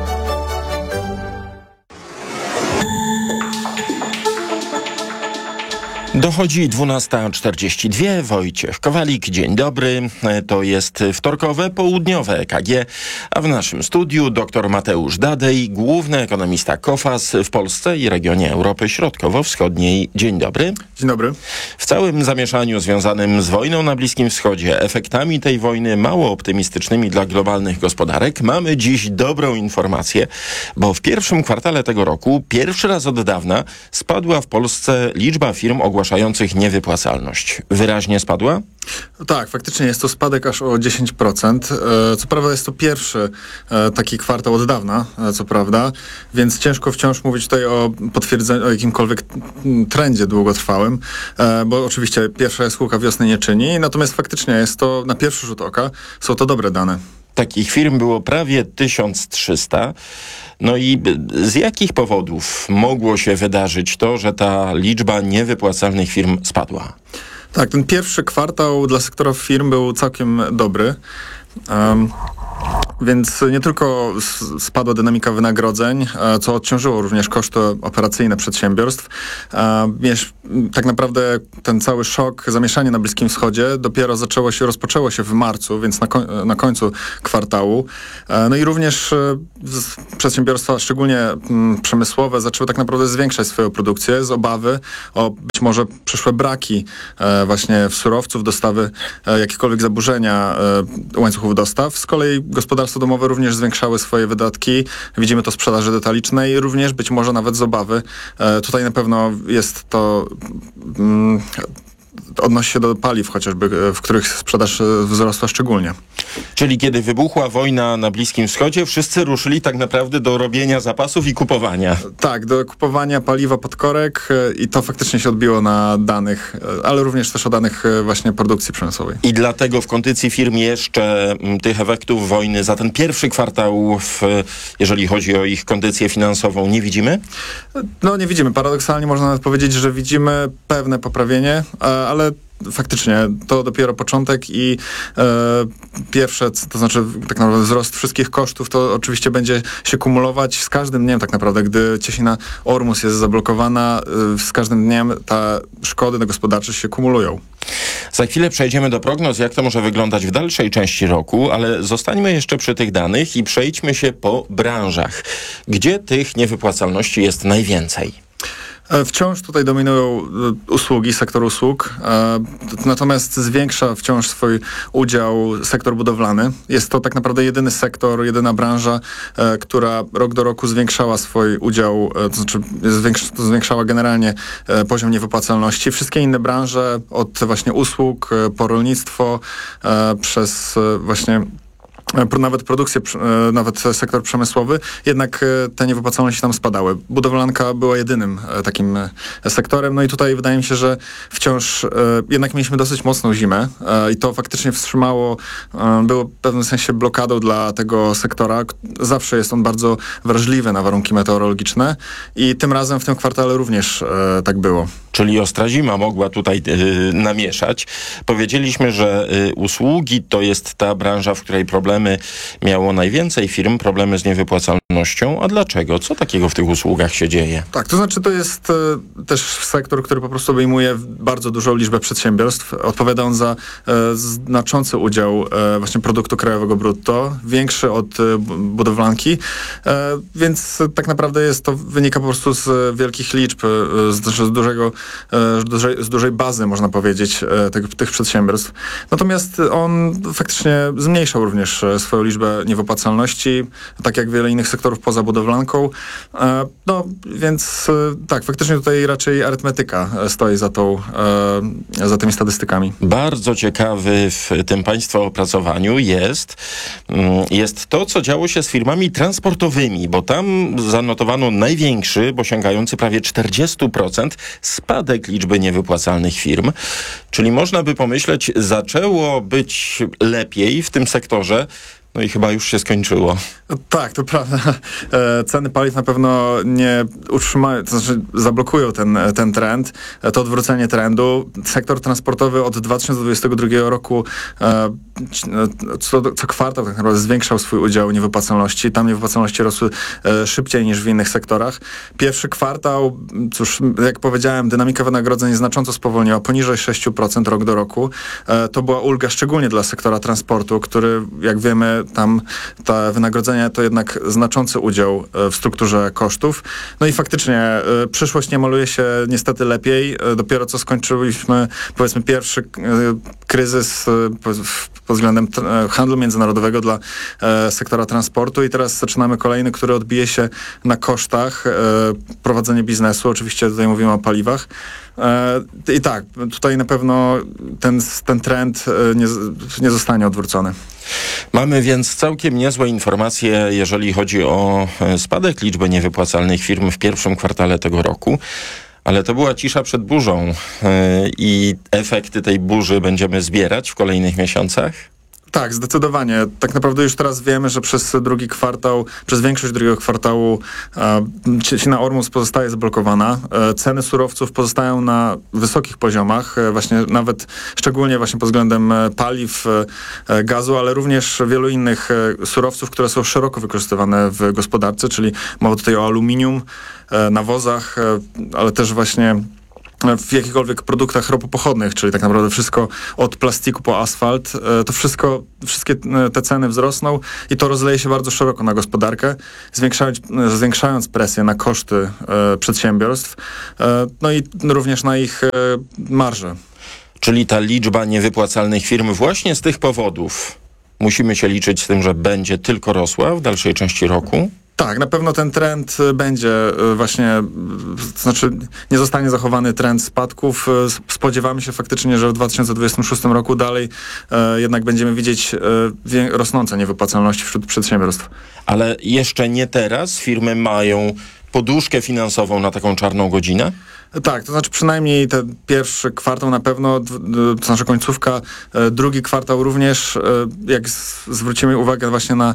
Dochodzi dwunasta czterdzieści dwa. Wojciech Kowalik, dzień dobry. To jest wtorkowe, południowe E K G, a w naszym studiu dr Mateusz Dadej, główny ekonomista KOFAS w Polsce i regionie Europy Środkowo-Wschodniej. Dzień dobry. Dzień dobry. W całym zamieszaniu związanym z wojną na Bliskim Wschodzie, efektami tej wojny mało optymistycznymi dla globalnych gospodarek, mamy dziś dobrą informację, bo w pierwszym kwartale tego roku pierwszy raz od dawna spadła w Polsce liczba firm ogłoszonych zgłaszających niewypłacalność wyraźnie spadła? Tak, faktycznie jest to spadek aż o dziesięć procent. Co prawda jest to pierwszy taki kwartał od dawna, co prawda, więc ciężko wciąż mówić tutaj o potwierdzeniu, o jakimkolwiek trendzie długotrwałym, bo oczywiście pierwsza jaskółka wiosny nie czyni, natomiast faktycznie jest to, na pierwszy rzut oka, są to dobre dane. Takich firm było prawie tysiąc trzysta. No i z jakich powodów mogło się wydarzyć to, że ta liczba niewypłacalnych firm spadła? Tak, ten pierwszy kwartał dla sektora firm był całkiem dobry. Um, Więc nie tylko spadła dynamika wynagrodzeń, co odciążyło również koszty operacyjne przedsiębiorstw. Tak naprawdę ten cały szok, zamieszanie na Bliskim Wschodzie dopiero zaczęło się, rozpoczęło się w marcu, więc na, koń, na końcu kwartału. No i również przedsiębiorstwa, szczególnie przemysłowe, zaczęły tak naprawdę zwiększać swoją produkcję z obawy o być może przyszłe braki właśnie w surowców, dostawy, jakiekolwiek zaburzenia łańcuchów dostaw. Z kolei gospodarstwa domowe również zwiększały swoje wydatki. Widzimy to w sprzedaży detalicznej, również być może nawet z obawy. E, tutaj na pewno jest to... Mm, odnosi się do paliw chociażby, w których sprzedaż wzrosła szczególnie. Czyli kiedy wybuchła wojna na Bliskim Wschodzie, wszyscy ruszyli tak naprawdę do robienia zapasów i kupowania. Tak, do kupowania paliwa pod korek i to faktycznie się odbiło na danych, ale również też o danych właśnie produkcji przemysłowej. I dlatego w kondycji firm jeszcze tych efektów wojny za ten pierwszy kwartał, w, jeżeli chodzi o ich kondycję finansową, nie widzimy? No nie widzimy. Paradoksalnie można nawet powiedzieć, że widzimy pewne poprawienie, ale faktycznie to dopiero początek i e, pierwsze, to znaczy tak naprawdę wzrost wszystkich kosztów, to oczywiście będzie się kumulować z każdym dniem tak naprawdę, gdy Cieśnina Ormus jest zablokowana, e, z każdym dniem te szkody gospodarcze się kumulują. Za chwilę przejdziemy do prognoz, jak to może wyglądać w dalszej części roku, ale zostańmy jeszcze przy tych danych i przejdźmy się po branżach. Gdzie tych niewypłacalności jest najwięcej? Wciąż tutaj dominują usługi, sektor usług, natomiast zwiększa wciąż swój udział sektor budowlany. Jest to tak naprawdę jedyny sektor, jedyna branża, która rok do roku zwiększała swój udział, to znaczy zwiększała generalnie poziom niewypłacalności. Wszystkie inne branże, od właśnie usług po rolnictwo, przez właśnie nawet produkcję, nawet sektor przemysłowy, jednak te niewypłacalności tam spadały. Budowlanka była jedynym takim sektorem, no i tutaj wydaje mi się, że wciąż jednak mieliśmy dosyć mocną zimę i to faktycznie wstrzymało, było w pewnym sensie blokadą dla tego sektora. Zawsze jest on bardzo wrażliwy na warunki meteorologiczne i tym razem w tym kwartale również tak było. Czyli ostra zima mogła tutaj yy, namieszać. Powiedzieliśmy, że yy, usługi to jest ta branża, w której problemy miało najwięcej firm, problemy z niewypłacalnością. A dlaczego? Co takiego w tych usługach się dzieje? Tak, to znaczy to jest y, też sektor, który po prostu obejmuje bardzo dużą liczbę przedsiębiorstw. Odpowiada on za y, znaczący udział y, właśnie produktu krajowego brutto, większy od y, budowlanki, y, więc tak naprawdę jest to, wynika po prostu z wielkich liczb, y, z, z dużego Z dużej, z dużej bazy, można powiedzieć, tych, tych przedsiębiorstw. Natomiast on faktycznie zmniejszał również swoją liczbę niewypłacalności, tak jak wiele innych sektorów poza budowlanką. No, więc tak, faktycznie tutaj raczej arytmetyka stoi za, tą, za tymi statystykami. Bardzo ciekawy w tym państwa opracowaniu jest, jest to, co działo się z firmami transportowymi, bo tam zanotowano największy, bo sięgający prawie czterdzieści procent spadek liczby niewypłacalnych firm. Czyli można by pomyśleć, zaczęło być lepiej w tym sektorze, no i chyba już się skończyło. Tak, to prawda. E, ceny paliw na pewno nie utrzymają, to znaczy zablokują ten, ten trend, to odwrócenie trendu. Sektor transportowy od dwa tysiące dwudziestego drugiego roku e, co, co kwartał tak naprawdę zwiększał swój udział niewypłacalności. Tam niewypłacalności rosły e, szybciej niż w innych sektorach. Pierwszy kwartał, cóż, jak powiedziałem, dynamika wynagrodzeń znacząco spowolniła, poniżej sześć procent rok do roku. E, to była ulga szczególnie dla sektora transportu, który, jak wiemy, tam te wynagrodzenia to jednak znaczący udział w strukturze kosztów. No i faktycznie y, przyszłość nie maluje się niestety lepiej. Y, dopiero co skończyliśmy, powiedzmy, pierwszy y, kryzys, y, pod względem t- handlu międzynarodowego dla e, sektora transportu i teraz zaczynamy kolejny, który odbije się na kosztach e, prowadzenia biznesu. Oczywiście tutaj mówimy o paliwach. E, I tak, tutaj na pewno ten, ten trend e, nie, nie zostanie odwrócony. Mamy więc całkiem niezłe informacje, jeżeli chodzi o spadek liczby niewypłacalnych firm w pierwszym kwartale tego roku. Ale to była cisza przed burzą yy, i efekty tej burzy będziemy zbierać w kolejnych miesiącach? Tak, zdecydowanie. Tak naprawdę już teraz wiemy, że przez drugi kwartał, przez większość drugiego kwartału e, Cina Ormus pozostaje zablokowana. E, ceny surowców pozostają na wysokich poziomach, e, właśnie nawet szczególnie właśnie pod względem e, paliw, e, gazu, ale również wielu innych e, surowców, które są szeroko wykorzystywane w gospodarce, czyli mowa tutaj o aluminium, e, nawozach, e, ale też właśnie w jakichkolwiek produktach ropopochodnych, czyli tak naprawdę wszystko od plastiku po asfalt, to wszystko, wszystkie te ceny wzrosną i to rozleje się bardzo szeroko na gospodarkę, zwiększając, zwiększając presję na koszty e, przedsiębiorstw, e, no i również na ich e, marże. Czyli ta liczba niewypłacalnych firm właśnie z tych powodów musimy się liczyć z tym, że będzie tylko rosła w dalszej części roku? Tak, na pewno ten trend będzie właśnie, to znaczy nie zostanie zachowany trend spadków. Spodziewamy się faktycznie, że w dwa tysiące dwudziestym szóstym roku dalej e, jednak będziemy widzieć e, wie, rosnące niewypłacalności wśród przedsiębiorstw. Ale jeszcze nie teraz firmy mają poduszkę finansową na taką czarną godzinę? Tak, to znaczy przynajmniej ten pierwszy kwartał na pewno, to znaczy końcówka, drugi kwartał również, jak zwrócimy uwagę właśnie na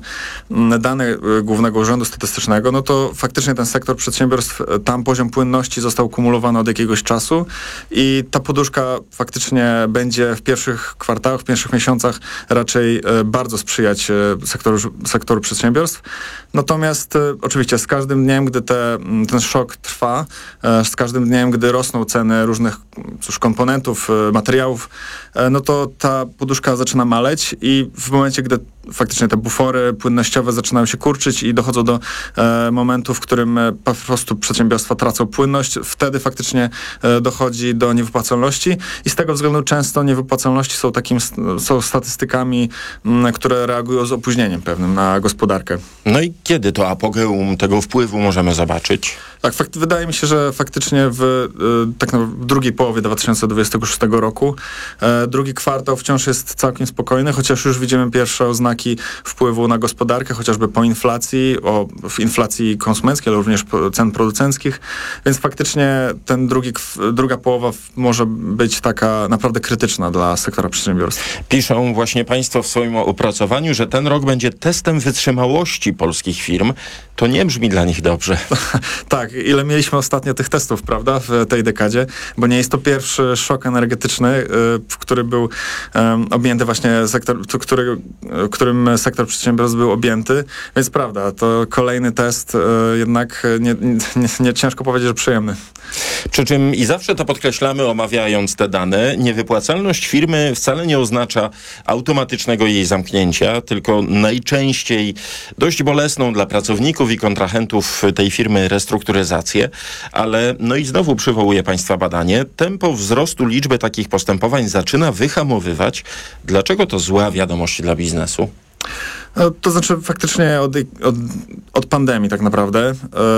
dane Głównego Urzędu Statystycznego, no to faktycznie ten sektor przedsiębiorstw, tam poziom płynności został kumulowany od jakiegoś czasu i ta poduszka faktycznie będzie w pierwszych kwartałach, w pierwszych miesiącach raczej bardzo sprzyjać sektoru, sektoru przedsiębiorstw. Natomiast oczywiście z każdym dniem, gdy te, ten szok trwa, z każdym dniem, gdy rosną ceny różnych cóż, komponentów, materiałów, no to ta poduszka zaczyna maleć i w momencie, gdy faktycznie te bufory płynnościowe zaczynają się kurczyć i dochodzą do e, momentu, w którym e, po prostu przedsiębiorstwa tracą płynność, wtedy faktycznie e, dochodzi do niewypłacalności i z tego względu często niewypłacalności są takim, są statystykami, m, które reagują z opóźnieniem pewnym na gospodarkę. No i kiedy to apogeum tego wpływu możemy zobaczyć? Tak, fakt, wydaje mi się, że faktycznie w, y, tak na, w drugiej połowie dwa tysiące dwudziestego szóstego roku e, drugi kwartał wciąż jest całkiem spokojny, chociaż już widzimy pierwsze oznaki wpływu na gospodarkę, chociażby po inflacji, o w inflacji konsumenckiej, ale również cen producenckich, więc faktycznie ten drugi, druga połowa może być taka naprawdę krytyczna dla sektora przedsiębiorstw. Piszą właśnie państwo w swoim opracowaniu, że ten rok będzie testem wytrzymałości polskich firm. To nie brzmi dla nich dobrze. Tak, ile mieliśmy ostatnio tych testów, prawda, w tej dekadzie, bo nie jest to pierwszy szok energetyczny, w który był um, objęty właśnie sektor, który, którym sektor przedsiębiorstw był objęty, więc prawda, to kolejny test e, jednak nie, nie, nie ciężko powiedzieć, że przyjemny. Przy czym i zawsze to podkreślamy, omawiając te dane, niewypłacalność firmy wcale nie oznacza automatycznego jej zamknięcia, tylko najczęściej dość bolesną dla pracowników i kontrahentów tej firmy restrukturyzację, ale no i znowu przywołuję państwa badanie, tempo wzrostu liczby takich postępowań zaczyna wyhamowywać. Dlaczego to zła wiadomość dla biznesu? No, to znaczy faktycznie od, od, od pandemii tak naprawdę e,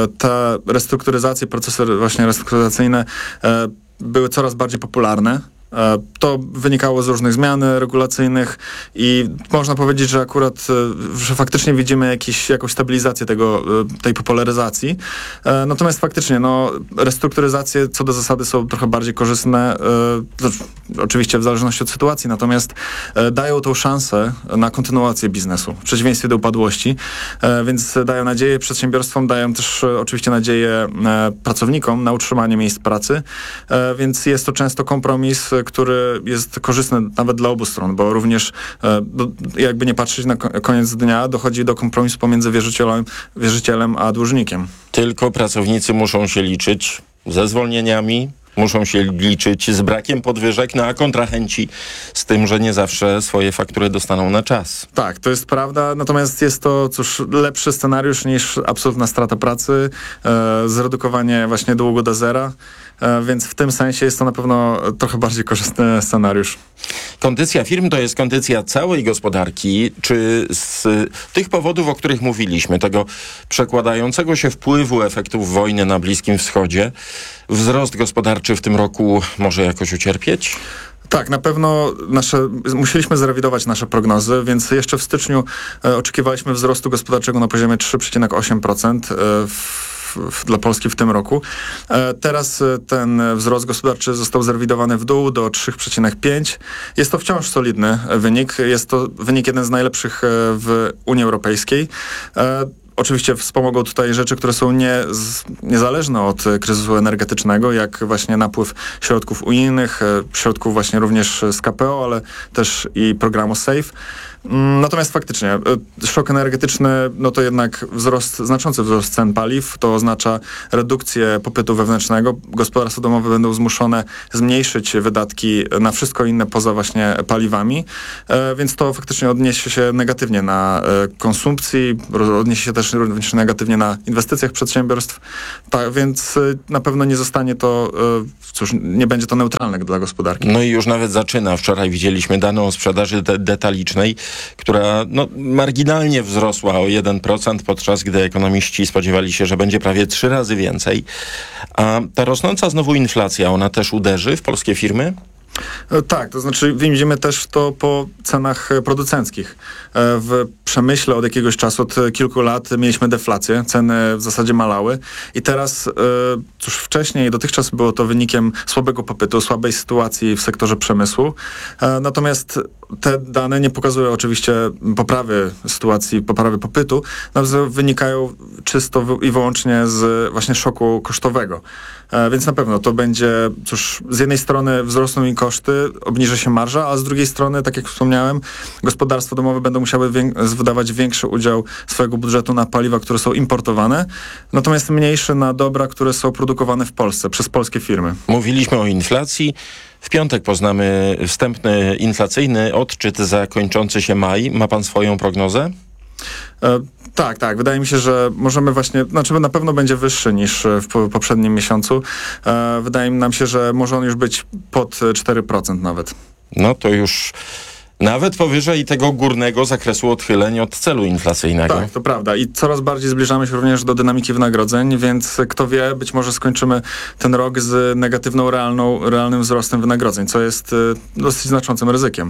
te restrukturyzacje, procesy właśnie restrukturyzacyjne e, były coraz bardziej popularne. To wynikało z różnych zmian regulacyjnych i można powiedzieć, że akurat, że faktycznie widzimy jakiś, jakąś stabilizację tego, tej popularyzacji. Natomiast faktycznie, no, restrukturyzacje co do zasady są trochę bardziej korzystne, oczywiście w zależności od sytuacji, natomiast dają tą szansę na kontynuację biznesu, w przeciwieństwie do upadłości, więc dają nadzieję przedsiębiorstwom, dają też oczywiście nadzieję pracownikom na utrzymanie miejsc pracy, więc jest to często kompromis, który jest korzystny nawet dla obu stron, bo również e, do, jakby nie patrzeć, na koniec dnia dochodzi do kompromisu pomiędzy wierzycielem, wierzycielem a dłużnikiem. Tylko pracownicy muszą się liczyć ze zwolnieniami, muszą się liczyć z brakiem podwyżek, no a kontrahenci z tym, że nie zawsze swoje faktury dostaną na czas. Tak, to jest prawda, natomiast jest to, cóż, lepszy scenariusz niż absolutna strata pracy, e, zredukowanie właśnie długu do zera, e, więc w tym sensie jest to na pewno trochę bardziej korzystny scenariusz. kondycja firm to jest kondycja całej gospodarki. Czy z tych powodów, o których mówiliśmy, tego przekładającego się wpływu efektów wojny na Bliskim Wschodzie, wzrost gospodarczy w tym roku może jakoś ucierpieć? Tak, na pewno nasze, musieliśmy zrewidować nasze prognozy, więc jeszcze w styczniu e, oczekiwaliśmy wzrostu gospodarczego na poziomie trzy przecinek osiem procent e, w, w, dla Polski w tym roku. E, teraz e, ten wzrost gospodarczy został zrewidowany w dół do trzy przecinek pięć procent. Jest to wciąż solidny wynik. Jest to wynik jeden z najlepszych e, w Unii Europejskiej. E, Oczywiście wspomogą tutaj rzeczy, które są nie, z, niezależne od kryzysu energetycznego, jak właśnie napływ środków unijnych, środków właśnie również z K P O, ale też i programu SAFE. Natomiast faktycznie szok energetyczny, no to jednak wzrost, znaczący wzrost cen paliw, to oznacza redukcję popytu wewnętrznego. Gospodarstwa domowe będą zmuszone zmniejszyć wydatki na wszystko inne poza właśnie paliwami, e, więc to faktycznie odniesie się negatywnie na e, konsumpcji, odniesie się też również negatywnie na inwestycjach przedsiębiorstw, tak, więc e, na pewno nie zostanie to, e, cóż, nie będzie to neutralne dla gospodarki. No i już nawet zaczyna. Wczoraj widzieliśmy dane o sprzedaży de- detalicznej, która no, marginalnie wzrosła o jeden procent, podczas gdy ekonomiści spodziewali się, że będzie prawie trzy razy więcej. A ta rosnąca znowu inflacja, ona też uderzy w polskie firmy? Tak, to znaczy widzimy też to po cenach producenckich. W przemyśle od jakiegoś czasu, od kilku lat mieliśmy deflację, ceny w zasadzie malały i teraz, cóż, wcześniej, dotychczas było to wynikiem słabego popytu, słabej sytuacji w sektorze przemysłu. Natomiast te dane nie pokazują oczywiście poprawy sytuacji, poprawy popytu, natomiast wynikają czysto i wyłącznie z właśnie szoku kosztowego. Więc na pewno to będzie, cóż, z jednej strony wzrosną im koszty, obniży się marża, a z drugiej strony, tak jak wspomniałem, gospodarstwa domowe będą musiały wię- wydawać większy udział swojego budżetu na paliwa, które są importowane, natomiast mniejszy na dobra, które są produkowane w Polsce przez polskie firmy. Mówiliśmy o inflacji. W piątek poznamy wstępny inflacyjny odczyt za kończący się maj. Ma pan swoją prognozę? E, tak, tak. Wydaje mi się, że możemy właśnie, znaczy na pewno będzie wyższy niż w po, poprzednim miesiącu. E, wydaje nam się, że może on już być pod cztery procent nawet. No to już nawet powyżej tego górnego zakresu odchyleń od celu inflacyjnego. Tak, to prawda. I coraz bardziej zbliżamy się również do dynamiki wynagrodzeń, więc kto wie, być może skończymy ten rok z negatywną, realną, realnym wzrostem wynagrodzeń, co jest y, dosyć znaczącym ryzykiem.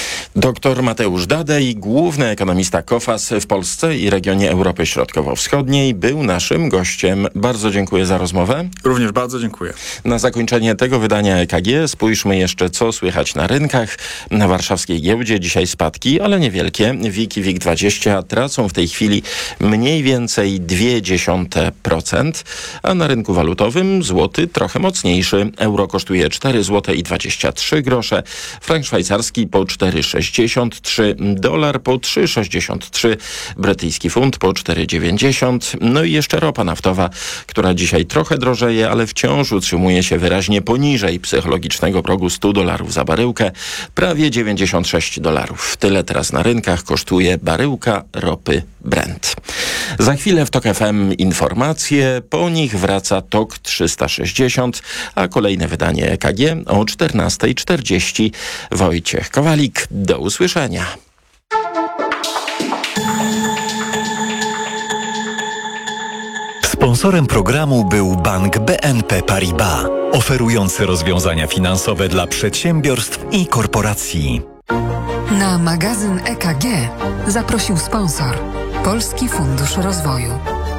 Doktor Mateusz Dadej, główny ekonomista KOFAS w Polsce i regionie Europy Środkowo-Wschodniej, był naszym gościem. Bardzo dziękuję za rozmowę. Również bardzo dziękuję. Na zakończenie tego wydania E K G spójrzmy jeszcze, co słychać na rynkach. Na warszawskiej giełdzie dzisiaj spadki, ale niewielkie. WIG i WIG dwadzieścia tracą w tej chwili mniej więcej zero przecinek dwa procent, a na rynku walutowym złoty trochę mocniejszy. Euro kosztuje cztery złote i dwadzieścia trzy grosze, frank szwajcarski po cztery sześćdziesiąt trzy, dolar po trzy sześćdziesiąt trzy, brytyjski funt po cztery dziewięćdziesiąt. No i jeszcze ropa naftowa, która dzisiaj trochę drożeje, ale wciąż utrzymuje się wyraźnie poniżej psychologicznego progu stu dolarów za baryłkę, prawie dziewięćdziesiąt sześć dolarów. Tyle teraz na rynkach kosztuje baryłka ropy Brent. Za chwilę w TOK F M informacje, po nich wraca TOK trzysta sześćdziesiąt, a kolejne wydanie E K G o czternasta czterdzieści. Wojciech Kowalik, do usłyszenia. Sponsorem programu był Bank B N P Paribas, oferujący rozwiązania finansowe dla przedsiębiorstw i korporacji. Na magazyn E K G zaprosił sponsor Polski Fundusz Rozwoju.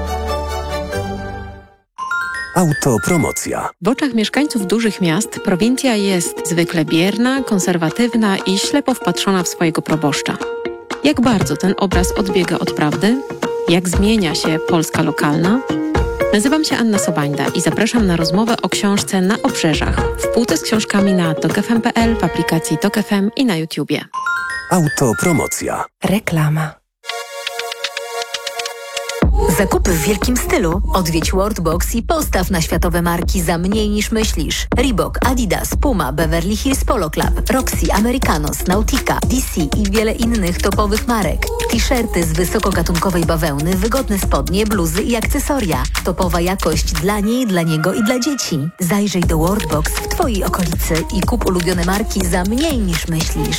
Autopromocja. W oczach mieszkańców dużych miast prowincja jest zwykle bierna, konserwatywna i ślepo wpatrzona w swojego proboszcza. Jak bardzo ten obraz odbiega od prawdy? Jak zmienia się Polska lokalna? Nazywam się Anna Sobańda i zapraszam na rozmowę o książce Na obrzeżach w półce z książkami na tok f m kropka p l, w aplikacji TOK F M i na YouTubie. Autopromocja. Reklama. Zakupy w wielkim stylu. Odwiedź Worldbox i postaw na światowe marki za mniej niż myślisz. Reebok, Adidas, Puma, Beverly Hills Polo Club, Roxy, Americanos, Nautica, D C i wiele innych topowych marek. T-shirty z wysokogatunkowej bawełny, wygodne spodnie, bluzy i akcesoria. Topowa jakość dla niej, dla niego i dla dzieci. Zajrzyj do Worldbox w Twojej okolicy i kup ulubione marki za mniej niż myślisz.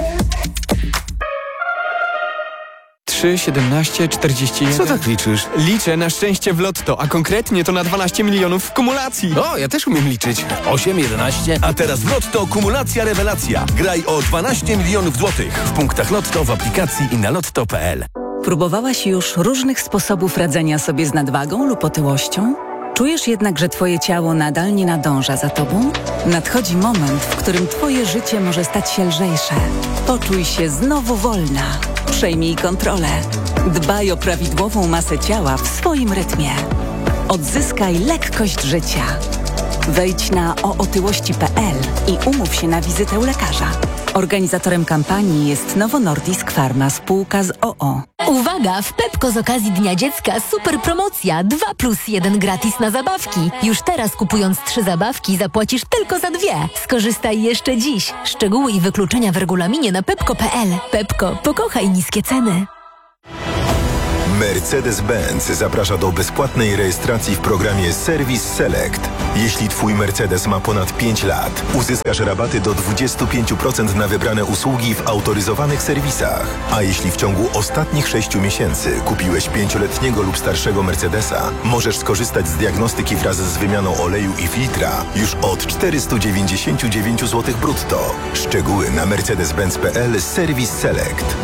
trzy, siedemnaście, czterdzieści jeden. Co tak liczysz? Liczę na szczęście w lotto, a konkretnie to na dwanaście milionów w kumulacji. O, ja też umiem liczyć. osiem, jedenaście. A teraz w Lotto kumulacja rewelacja. Graj o dwanaście milionów złotych w punktach Lotto, w aplikacji i na lotto kropka p l. Próbowałaś już różnych sposobów radzenia sobie z nadwagą lub otyłością? Czujesz jednak, że twoje ciało nadal nie nadąża za tobą? Nadchodzi moment, w którym twoje życie może stać się lżejsze. Poczuj się znowu wolna. Przejmij kontrolę. Dbaj o prawidłową masę ciała w swoim rytmie. Odzyskaj lekkość życia. Wejdź na o otyłości kropka p l i umów się na wizytę u lekarza. Organizatorem kampanii jest Novo Nordisk Pharma, spółka z o o. Uwaga! W Pepko z okazji Dnia Dziecka super promocja dwa plus jeden gratis na zabawki. Już teraz kupując trzy zabawki zapłacisz tylko za dwie. Skorzystaj jeszcze dziś. Szczegóły i wykluczenia w regulaminie na pepko kropka p l. Pepko, pokochaj niskie ceny. Mercedes-Benz zaprasza do bezpłatnej rejestracji w programie Service Select. Jeśli Twój Mercedes ma ponad pięć lat, uzyskasz rabaty do dwadzieścia pięć procent na wybrane usługi w autoryzowanych serwisach. A jeśli w ciągu ostatnich sześciu miesięcy kupiłeś pięcioletniego lub starszego Mercedesa, możesz skorzystać z diagnostyki wraz z wymianą oleju i filtra już od czterysta dziewięćdziesiąt dziewięć złotych brutto. Szczegóły na mercedes benz kropka p l Service Select.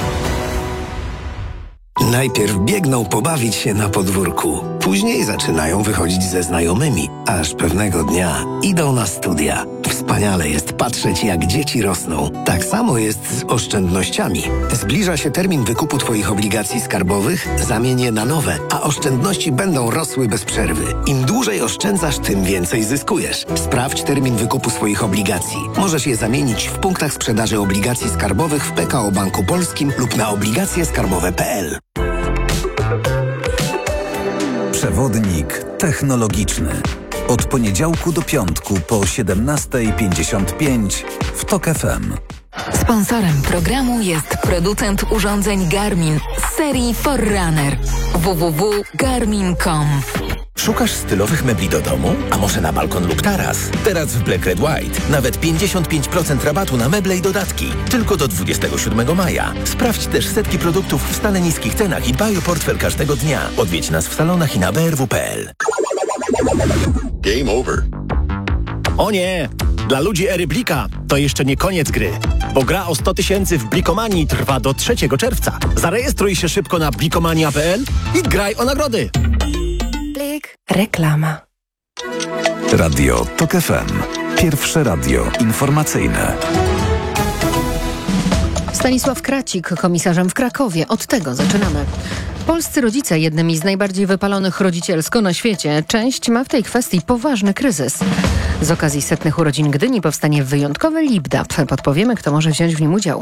Najpierw biegną pobawić się na podwórku, później zaczynają wychodzić ze znajomymi, aż pewnego dnia idą na studia. Wspaniale jest patrzeć, jak dzieci rosną. Tak samo jest z oszczędnościami. Zbliża się termin wykupu Twoich obligacji skarbowych, zamień je na nowe, a oszczędności będą rosły bez przerwy. Im dłużej oszczędzasz, tym więcej zyskujesz. Sprawdź termin wykupu swoich obligacji. Możesz je zamienić w punktach sprzedaży obligacji skarbowych w P K O Banku Polskim lub na obligacje skarbowe kropka p l. Przewodnik technologiczny. Od poniedziałku do piątku po siedemnasta pięćdziesiąt pięć w TOK F M. Sponsorem programu jest producent urządzeń Garmin z serii Forerunner. w w w kropka garmin kropka com. Szukasz stylowych mebli do domu? A może na balkon lub taras? Teraz w Black Red White nawet pięćdziesiąt pięć procent rabatu na meble i dodatki. Tylko do dwudziestego siódmego maja. Sprawdź też setki produktów w stale niskich cenach i dbaj o portfel każdego dnia. Odwiedź nas w salonach i na b r w kropka p l. Game over. O nie! Dla ludzi ery Blika to jeszcze nie koniec gry, bo gra o sto tysięcy w Blikomanii trwa do trzeciego czerwca. Zarejestruj się szybko na blikomania kropka p l i graj o nagrody. Blik. Reklama. Radio TOK F M. Pierwsze radio informacyjne. Stanisław Kracik, komisarzem w Krakowie. Od tego zaczynamy. Polscy rodzice, jednymi z najbardziej wypalonych rodzicielsko na świecie, część ma w tej kwestii poważny kryzys. Z okazji setnych urodzin Gdyni powstanie wyjątkowy Lipdap. Podpowiemy, kto może wziąć w nim udział.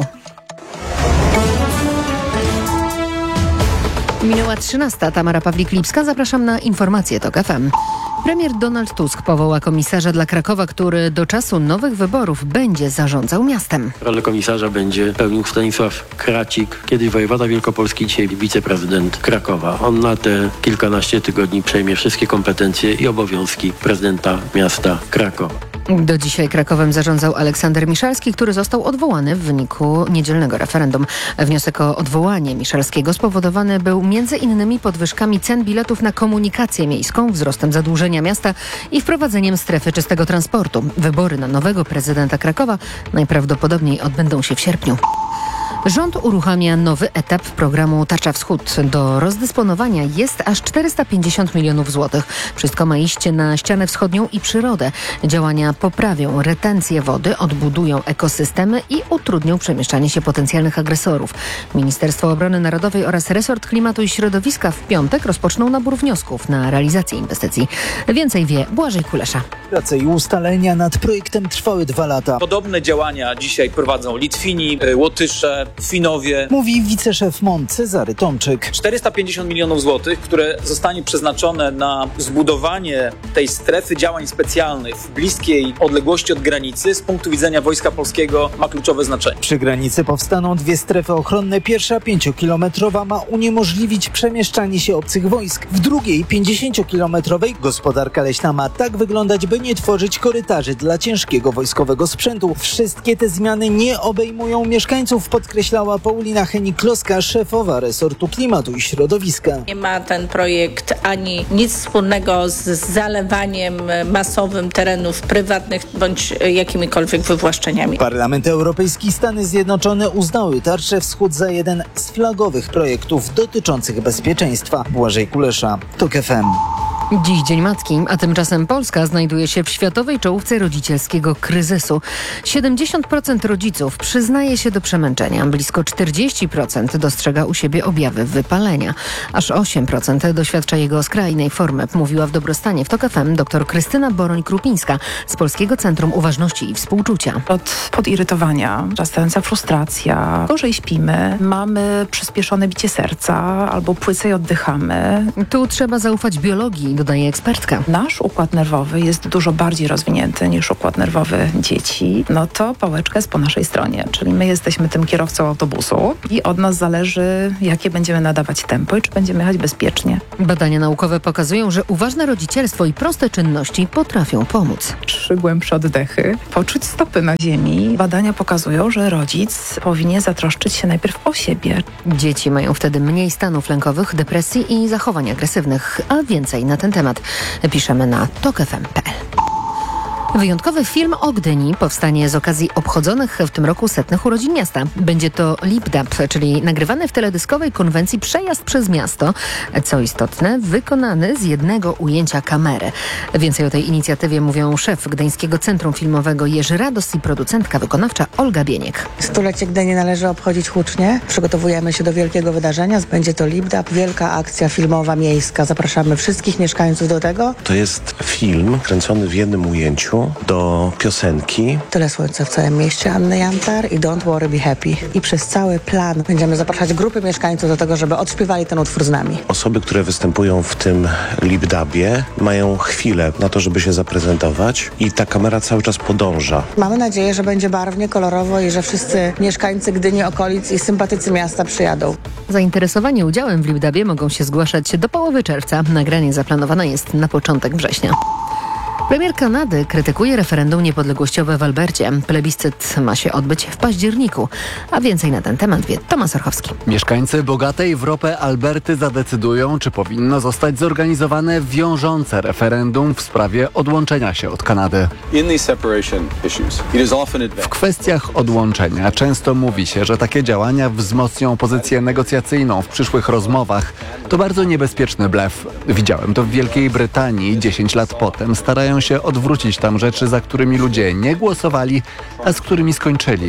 Minęła trzynasta. Tamara Pawlik-Lipska. Zapraszam na informacje TOK F M. Premier Donald Tusk powoła komisarza dla Krakowa, który do czasu nowych wyborów będzie zarządzał miastem. Rolę komisarza będzie pełnił Stanisław Kracik, kiedyś wojewoda wielkopolski, dzisiaj wiceprezydent Krakowa. On na te kilkanaście tygodni przejmie wszystkie kompetencje i obowiązki prezydenta miasta Krakowa. Do dzisiaj Krakowem zarządzał Aleksander Miszalski, który został odwołany w wyniku niedzielnego referendum. Wniosek o odwołanie Miszalskiego spowodowany był między innymi podwyżkami cen biletów na komunikację miejską, wzrostem zadłużenia miasta i wprowadzeniem strefy czystego transportu. Wybory na nowego prezydenta Krakowa najprawdopodobniej odbędą się w sierpniu. Rząd uruchamia nowy etap programu Tarcza Wschód. Do rozdysponowania jest aż czterysta pięćdziesiąt milionów złotych. Wszystko ma iść na ścianę wschodnią i przyrodę. Działania poprawią retencję wody, odbudują ekosystemy i utrudnią przemieszczanie się potencjalnych agresorów. Ministerstwo Obrony Narodowej oraz Resort Klimatu i Środowiska w piątek rozpoczną nabór wniosków na realizację inwestycji. Więcej wie Błażej Kulesza. Prace i ustalenia nad projektem trwały dwa lata. Podobne działania dzisiaj prowadzą Litwini, Łotysze, Finowie. Mówi wiceszef M O N Cezary Tomczyk. czterysta pięćdziesiąt milionów złotych, które zostanie przeznaczone na zbudowanie tej strefy działań specjalnych w bliskiej odległości od granicy, z punktu widzenia Wojska Polskiego ma kluczowe znaczenie. Przy granicy powstaną dwie strefy ochronne. Pierwsza pięciokilometrowa ma uniemożliwić przemieszczanie się obcych wojsk. W drugiej pięćdziesięciokilometrowej gospodarka leśna ma tak wyglądać, by nie tworzyć korytarzy dla ciężkiego wojskowego sprzętu. Wszystkie te zmiany nie obejmują mieszkańców, podkreślała Paulina Henik-Kloska, szefowa resortu klimatu i środowiska. Nie ma ten projekt ani nic wspólnego z zalewaniem masowym terenów prywatnych bądź jakimikolwiek wywłaszczeniami. Parlament Europejski i Stany Zjednoczone uznały Tarczę Wschód za jeden z flagowych projektów dotyczących bezpieczeństwa. Błażej Kulesza, TOK F M. Dziś Dzień Matki, a tymczasem Polska znajduje się w światowej czołówce rodzicielskiego kryzysu. siedemdziesiąt procent rodziców przyznaje się do przemęczenia, blisko czterdzieści procent dostrzega u siebie objawy wypalenia, aż osiem procent doświadcza jego skrajnej formy, mówiła w Dobrostanie w TOK F M dr Krystyna Boroń-Krupińska z Polskiego Centrum Uważności i Współczucia. Od podirytowania, rastająca frustracja, gorzej śpimy, mamy przyspieszone bicie serca albo płycej oddychamy. Tu trzeba zaufać biologii, dodaje ekspertka. Nasz układ nerwowy jest dużo bardziej rozwinięty niż układ nerwowy dzieci. No to pałeczka jest po naszej stronie, czyli my jesteśmy tym kierowcą autobusu i od nas zależy, jakie będziemy nadawać tempo i czy będziemy jechać bezpiecznie. Badania naukowe pokazują, że uważne rodzicielstwo i proste czynności potrafią pomóc. Trzy głębsze oddechy, poczuć stopy na ziemi. Badania pokazują, że rodzic powinien zatroszczyć się najpierw o siebie. Dzieci mają wtedy mniej stanów lękowych, depresji i zachowań agresywnych, a więcej na ten temat piszemy na tok f m kropka p l. Wyjątkowy film o Gdyni powstanie z okazji obchodzonych w tym roku setnych urodzin miasta. Będzie to lip-dub, czyli nagrywany w teledyskowej konwencji przejazd przez miasto. Co istotne, wykonany z jednego ujęcia kamery. Więcej o tej inicjatywie mówią szef Gdańskiego Centrum Filmowego Jerzy Rados i producentka wykonawcza Olga Bieniek. Stulecie Gdyni należy obchodzić hucznie. Przygotowujemy się do wielkiego wydarzenia. Będzie to lip-dub, wielka akcja filmowa miejska. Zapraszamy wszystkich mieszkańców do tego. To jest film kręcony w jednym ujęciu do piosenki Tyle słońca w całym mieście Anny Jantar i Don't Worry Be Happy. I przez cały plan będziemy zapraszać grupy mieszkańców do tego, żeby odśpiewali ten utwór z nami. Osoby, które występują w tym lip-dubie, mają chwilę na to, żeby się zaprezentować i ta kamera cały czas podąża. Mamy nadzieję, że będzie barwnie, kolorowo i że wszyscy mieszkańcy Gdyni, okolic i sympatycy miasta przyjadą. Zainteresowani udziałem w lip-dubie mogą się zgłaszać do połowy czerwca. Nagranie zaplanowane jest na początek września. Premier Kanady krytykuje referendum niepodległościowe w Albercie. Plebiscyt ma się odbyć w październiku. A więcej na ten temat wie Tomasz Orchowski. Mieszkańcy bogatej w ropę Alberty zadecydują, czy powinno zostać zorganizowane wiążące referendum w sprawie odłączenia się od Kanady. W kwestiach odłączenia często mówi się, że takie działania wzmocnią pozycję negocjacyjną w przyszłych rozmowach. To bardzo niebezpieczny blef. Widziałem to w Wielkiej Brytanii dziesięć lat potem. Starają się odwrócić tam rzeczy, za którymi ludzie nie głosowali, a z którymi skończyli.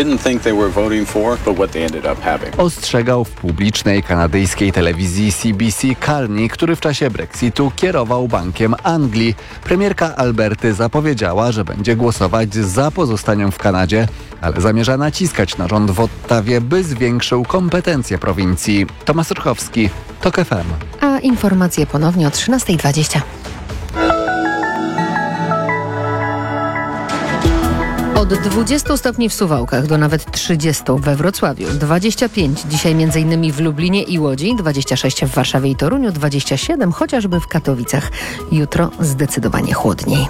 Ostrzegał w publicznej kanadyjskiej telewizji C B C Carney, który w czasie Brexitu kierował Bankiem Anglii. Premierka Alberty zapowiedziała, że będzie głosować za pozostaniem w Kanadzie, ale zamierza naciskać na rząd w Ottawie, by zwiększył kompetencje prowincji. Tomasz Orchowski, TOK F M. A informacje ponownie o trzynasta dwadzieścia. Od dwudziestu stopni w Suwałkach do nawet trzydziestu we Wrocławiu, dwadzieścia pięć dzisiaj między innymi w Lublinie i Łodzi, dwadzieścia sześć w Warszawie i Toruniu, dwadzieścia siedem chociażby w Katowicach. Jutro zdecydowanie chłodniej.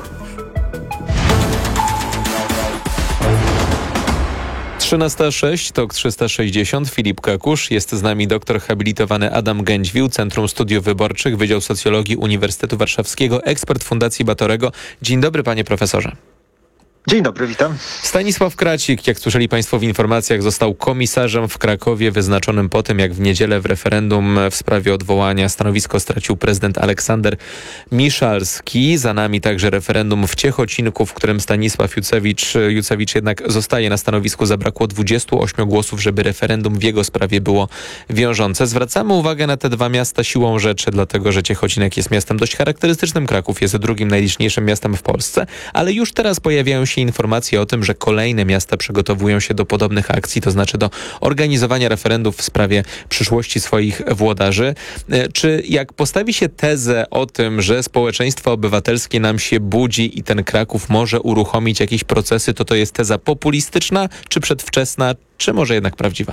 trzynasta sześć, TOK trzysta sześćdziesiąt, Filip Kakusz. Jest z nami doktor habilitowany Adam Gędźwił, Centrum Studiów Wyborczych, Wydział Socjologii Uniwersytetu Warszawskiego, ekspert Fundacji Batorego. Dzień dobry, panie profesorze. Dzień dobry, witam. Stanisław Kracik, jak słyszeli państwo w informacjach, został komisarzem w Krakowie wyznaczonym po tym, jak w niedzielę w referendum w sprawie odwołania stanowisko stracił prezydent Aleksander Miszalski. Za nami także referendum w Ciechocinku, w którym Stanisław Jucewicz, Jucewicz jednak zostaje na stanowisku. Zabrakło dwudziestu ośmiu głosów, żeby referendum w jego sprawie było wiążące. Zwracamy uwagę na te dwa miasta siłą rzeczy, dlatego że Ciechocinek jest miastem dość charakterystycznym. Kraków jest drugim najliczniejszym miastem w Polsce, ale już teraz pojawiają się się informacje o tym, że kolejne miasta przygotowują się do podobnych akcji, to znaczy do organizowania referendów w sprawie przyszłości swoich włodarzy. Czy jak postawi się tezę o tym, że społeczeństwo obywatelskie nam się budzi i ten Kraków może uruchomić jakieś procesy, to to jest teza populistyczna, czy przedwczesna, czy może jednak prawdziwa?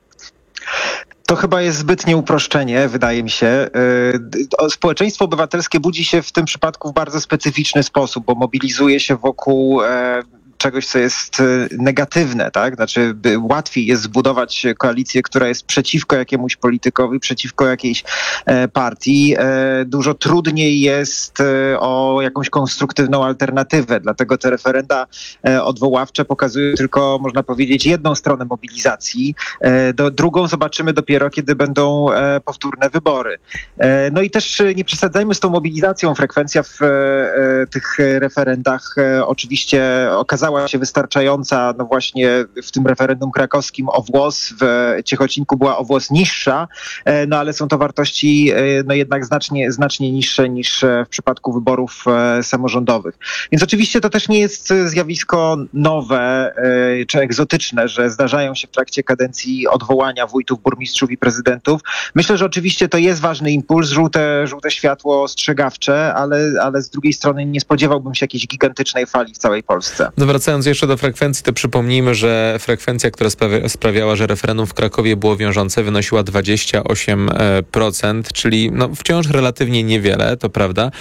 To chyba jest zbytnie uproszczenie, wydaje mi się. Społeczeństwo obywatelskie budzi się w tym przypadku w bardzo specyficzny sposób, bo mobilizuje się wokół czegoś, co jest negatywne, tak? Znaczy łatwiej jest zbudować koalicję, która jest przeciwko jakiemuś politykowi, przeciwko jakiejś e, partii. E, dużo trudniej jest e, o jakąś konstruktywną alternatywę. Dlatego te referenda e, odwoławcze pokazują tylko, można powiedzieć, jedną stronę mobilizacji. E, do, drugą zobaczymy dopiero, kiedy będą e, powtórne wybory. E, no i też nie przesadzajmy z tą mobilizacją. Frekwencja w e, tych referendach e, oczywiście okazała się wystarczająca, no właśnie w tym referendum krakowskim o włos, w Ciechocinku była o włos niższa, no ale są to wartości no jednak znacznie, znacznie niższe niż w przypadku wyborów samorządowych. Więc oczywiście to też nie jest zjawisko nowe czy egzotyczne, że zdarzają się w trakcie kadencji odwołania wójtów, burmistrzów i prezydentów. Myślę, że oczywiście to jest ważny impuls, żółte, żółte światło ostrzegawcze, ale, ale z drugiej strony nie spodziewałbym się jakiejś gigantycznej fali w całej Polsce. No wracając jeszcze do frekwencji, to przypomnijmy, że frekwencja, która sprawia, sprawiała, że referendum w Krakowie było wiążące, wynosiła dwadzieścia osiem procent, czyli no wciąż relatywnie niewiele, to prawda.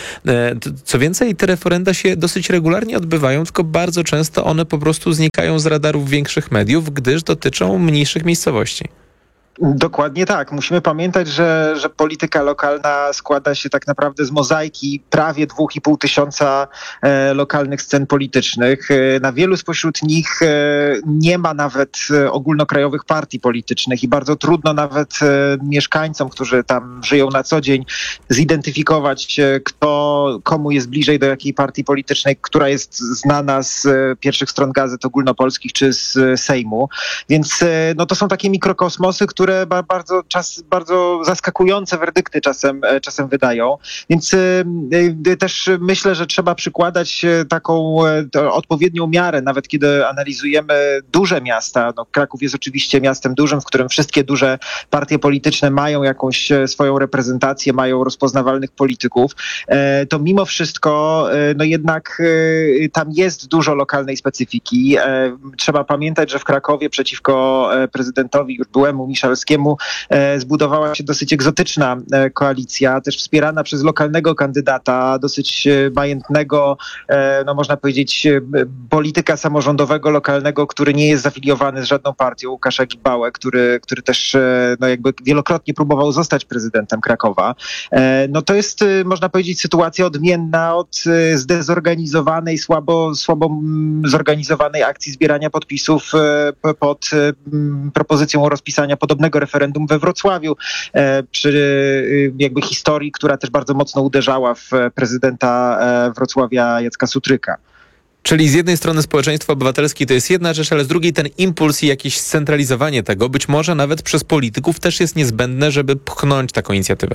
Co więcej, te referenda się dosyć regularnie odbywają, tylko bardzo często one po prostu znikają z radarów większych mediów, gdyż dotyczą mniejszych miejscowości. Dokładnie tak. Musimy pamiętać, że, że polityka lokalna składa się tak naprawdę z mozaiki prawie dwóch i pół tysiąca e, lokalnych scen politycznych. E, na wielu spośród nich e, nie ma nawet e, ogólnokrajowych partii politycznych i bardzo trudno nawet e, mieszkańcom, którzy tam żyją na co dzień, zidentyfikować, e, kto komu jest bliżej do jakiej partii politycznej, która jest znana z e, pierwszych stron gazet ogólnopolskich czy z e, Sejmu. Więc e, no to są takie mikrokosmosy, które bardzo, czas, bardzo zaskakujące werdykty czasem, czasem wydają. Więc y, y, też myślę, że trzeba przykładać taką y, odpowiednią miarę, nawet kiedy analizujemy duże miasta. No, Kraków jest oczywiście miastem dużym, w którym wszystkie duże partie polityczne mają jakąś swoją reprezentację, mają rozpoznawalnych polityków. Y, to mimo wszystko y, no jednak y, tam jest dużo lokalnej specyfiki. Y, trzeba pamiętać, że w Krakowie przeciwko y, prezydentowi już byłemu Miszalskiemu zbudowała się dosyć egzotyczna koalicja, też wspierana przez lokalnego kandydata, dosyć majętnego, no można powiedzieć, polityka samorządowego lokalnego, który nie jest zafiliowany z żadną partią, Łukasza Gibałę, który, który też no jakby wielokrotnie próbował zostać prezydentem Krakowa. No to jest, można powiedzieć, sytuacja odmienna od zdezorganizowanej, słabo, słabo zorganizowanej akcji zbierania podpisów pod propozycją rozpisania podobnego referendum we Wrocławiu, e, przy e, jakby historii, która też bardzo mocno uderzała w prezydenta e, Wrocławia Jacka Sutryka. Czyli z jednej strony społeczeństwo obywatelskie to jest jedna rzecz, ale z drugiej ten impuls i jakieś scentralizowanie tego, być może nawet przez polityków też jest niezbędne, żeby pchnąć taką inicjatywę.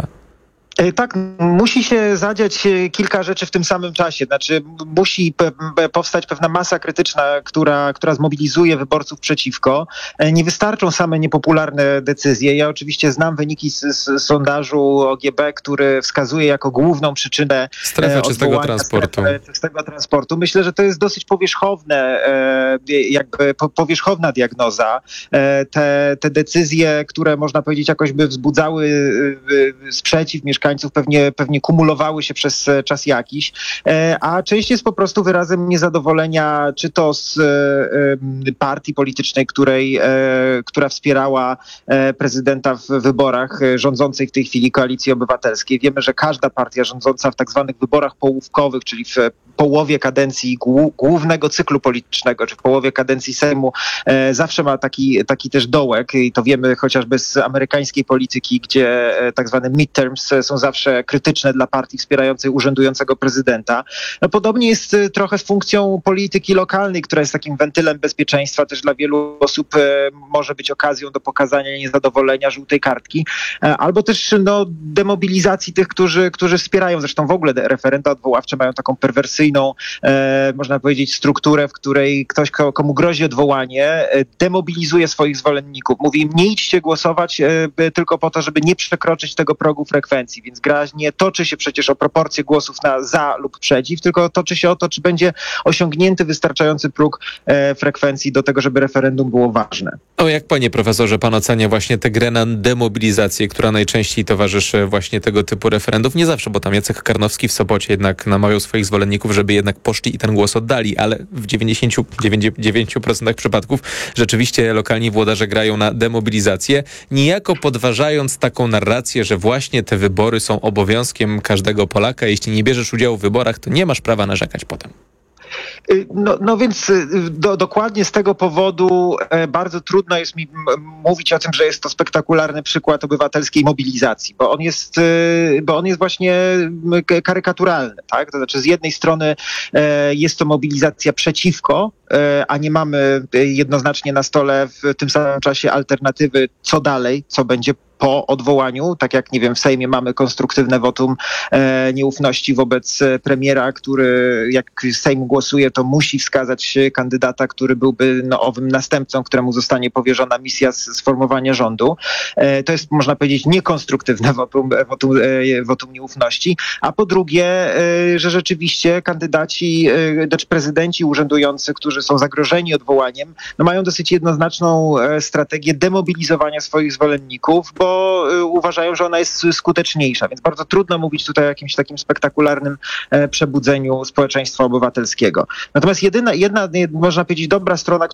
Tak, musi się zadziać kilka rzeczy w tym samym czasie. Znaczy musi pe- powstać pewna masa krytyczna, która, która zmobilizuje wyborców przeciwko. Nie wystarczą same niepopularne decyzje. Ja oczywiście znam wyniki z, z sondażu O G B, który wskazuje jako główną przyczynę strefę czystego transportu. Strefę czystego transportu. Myślę, że to jest dosyć powierzchowne, jakby powierzchowna diagnoza. Te, te decyzje, które można powiedzieć jakoś by wzbudzały sprzeciw mieszkańców, mieszkańców pewnie, pewnie kumulowały się przez czas jakiś, a część jest po prostu wyrazem niezadowolenia, czy to z partii politycznej, której, która wspierała prezydenta w wyborach rządzącej w tej chwili Koalicji Obywatelskiej. Wiemy, że każda partia rządząca w tak zwanych wyborach połówkowych, czyli w połowie kadencji głównego cyklu politycznego, czy w połowie kadencji Sejmu, zawsze ma taki, taki też dołek i to wiemy chociażby z amerykańskiej polityki, gdzie tak zwane midterms są zawsze krytyczne dla partii wspierającej urzędującego prezydenta. No, podobnie jest trochę z funkcją polityki lokalnej, która jest takim wentylem bezpieczeństwa, też dla wielu osób e, może być okazją do pokazania niezadowolenia, żółtej kartki, e, albo też no, demobilizacji tych, którzy, którzy wspierają. Zresztą w ogóle referenda odwoławcze mają taką perwersyjną konstytucyjną, e, można powiedzieć, strukturę, w której ktoś, komu grozi odwołanie, e, demobilizuje swoich zwolenników. Mówi im, nie idźcie głosować e, tylko po to, żeby nie przekroczyć tego progu frekwencji. Więc gra nie toczy się przecież o proporcje głosów na za lub przeciw, tylko toczy się o to, czy będzie osiągnięty wystarczający próg e, frekwencji do tego, żeby referendum było ważne. O, jak panie profesorze, pan ocenia właśnie tę grę na demobilizację, która najczęściej towarzyszy właśnie tego typu referendów? Nie zawsze, bo tam Jacek Karnowski w Sopocie jednak namawiał swoich zwolenników, żeby jednak poszli i ten głos oddali, ale w dziewięćdziesięciu dziewięciu procentach przypadków rzeczywiście lokalni włodarze grają na demobilizację, niejako podważając taką narrację, że właśnie te wybory są obowiązkiem każdego Polaka. Jeśli nie bierzesz udziału w wyborach, to nie masz prawa narzekać potem. No, no więc do, dokładnie z tego powodu e, bardzo trudno jest mi m- mówić o tym, że jest to spektakularny przykład obywatelskiej mobilizacji, bo on jest, e, bo on jest właśnie k- karykaturalny, tak? To znaczy z jednej strony e, jest to mobilizacja przeciwko, e, a nie mamy jednoznacznie na stole w tym samym czasie alternatywy, co dalej, co będzie po odwołaniu, tak jak, nie wiem, w Sejmie mamy konstruktywne wotum e, nieufności wobec premiera, który jak Sejm głosuje, to musi wskazać kandydata, który byłby no, owym następcą, któremu zostanie powierzona misja sformowania rządu. E, to jest, można powiedzieć, niekonstruktywne wotum, wotum, e, wotum nieufności. A po drugie, e, że rzeczywiście kandydaci, e, lecz prezydenci urzędujący, którzy są zagrożeni odwołaniem, no, mają dosyć jednoznaczną e, strategię demobilizowania swoich zwolenników, bo uważają, że ona jest skuteczniejsza, więc bardzo trudno mówić tutaj o jakimś takim spektakularnym e, przebudzeniu społeczeństwa obywatelskiego. Natomiast jedyna, jedna, można powiedzieć, dobra strona,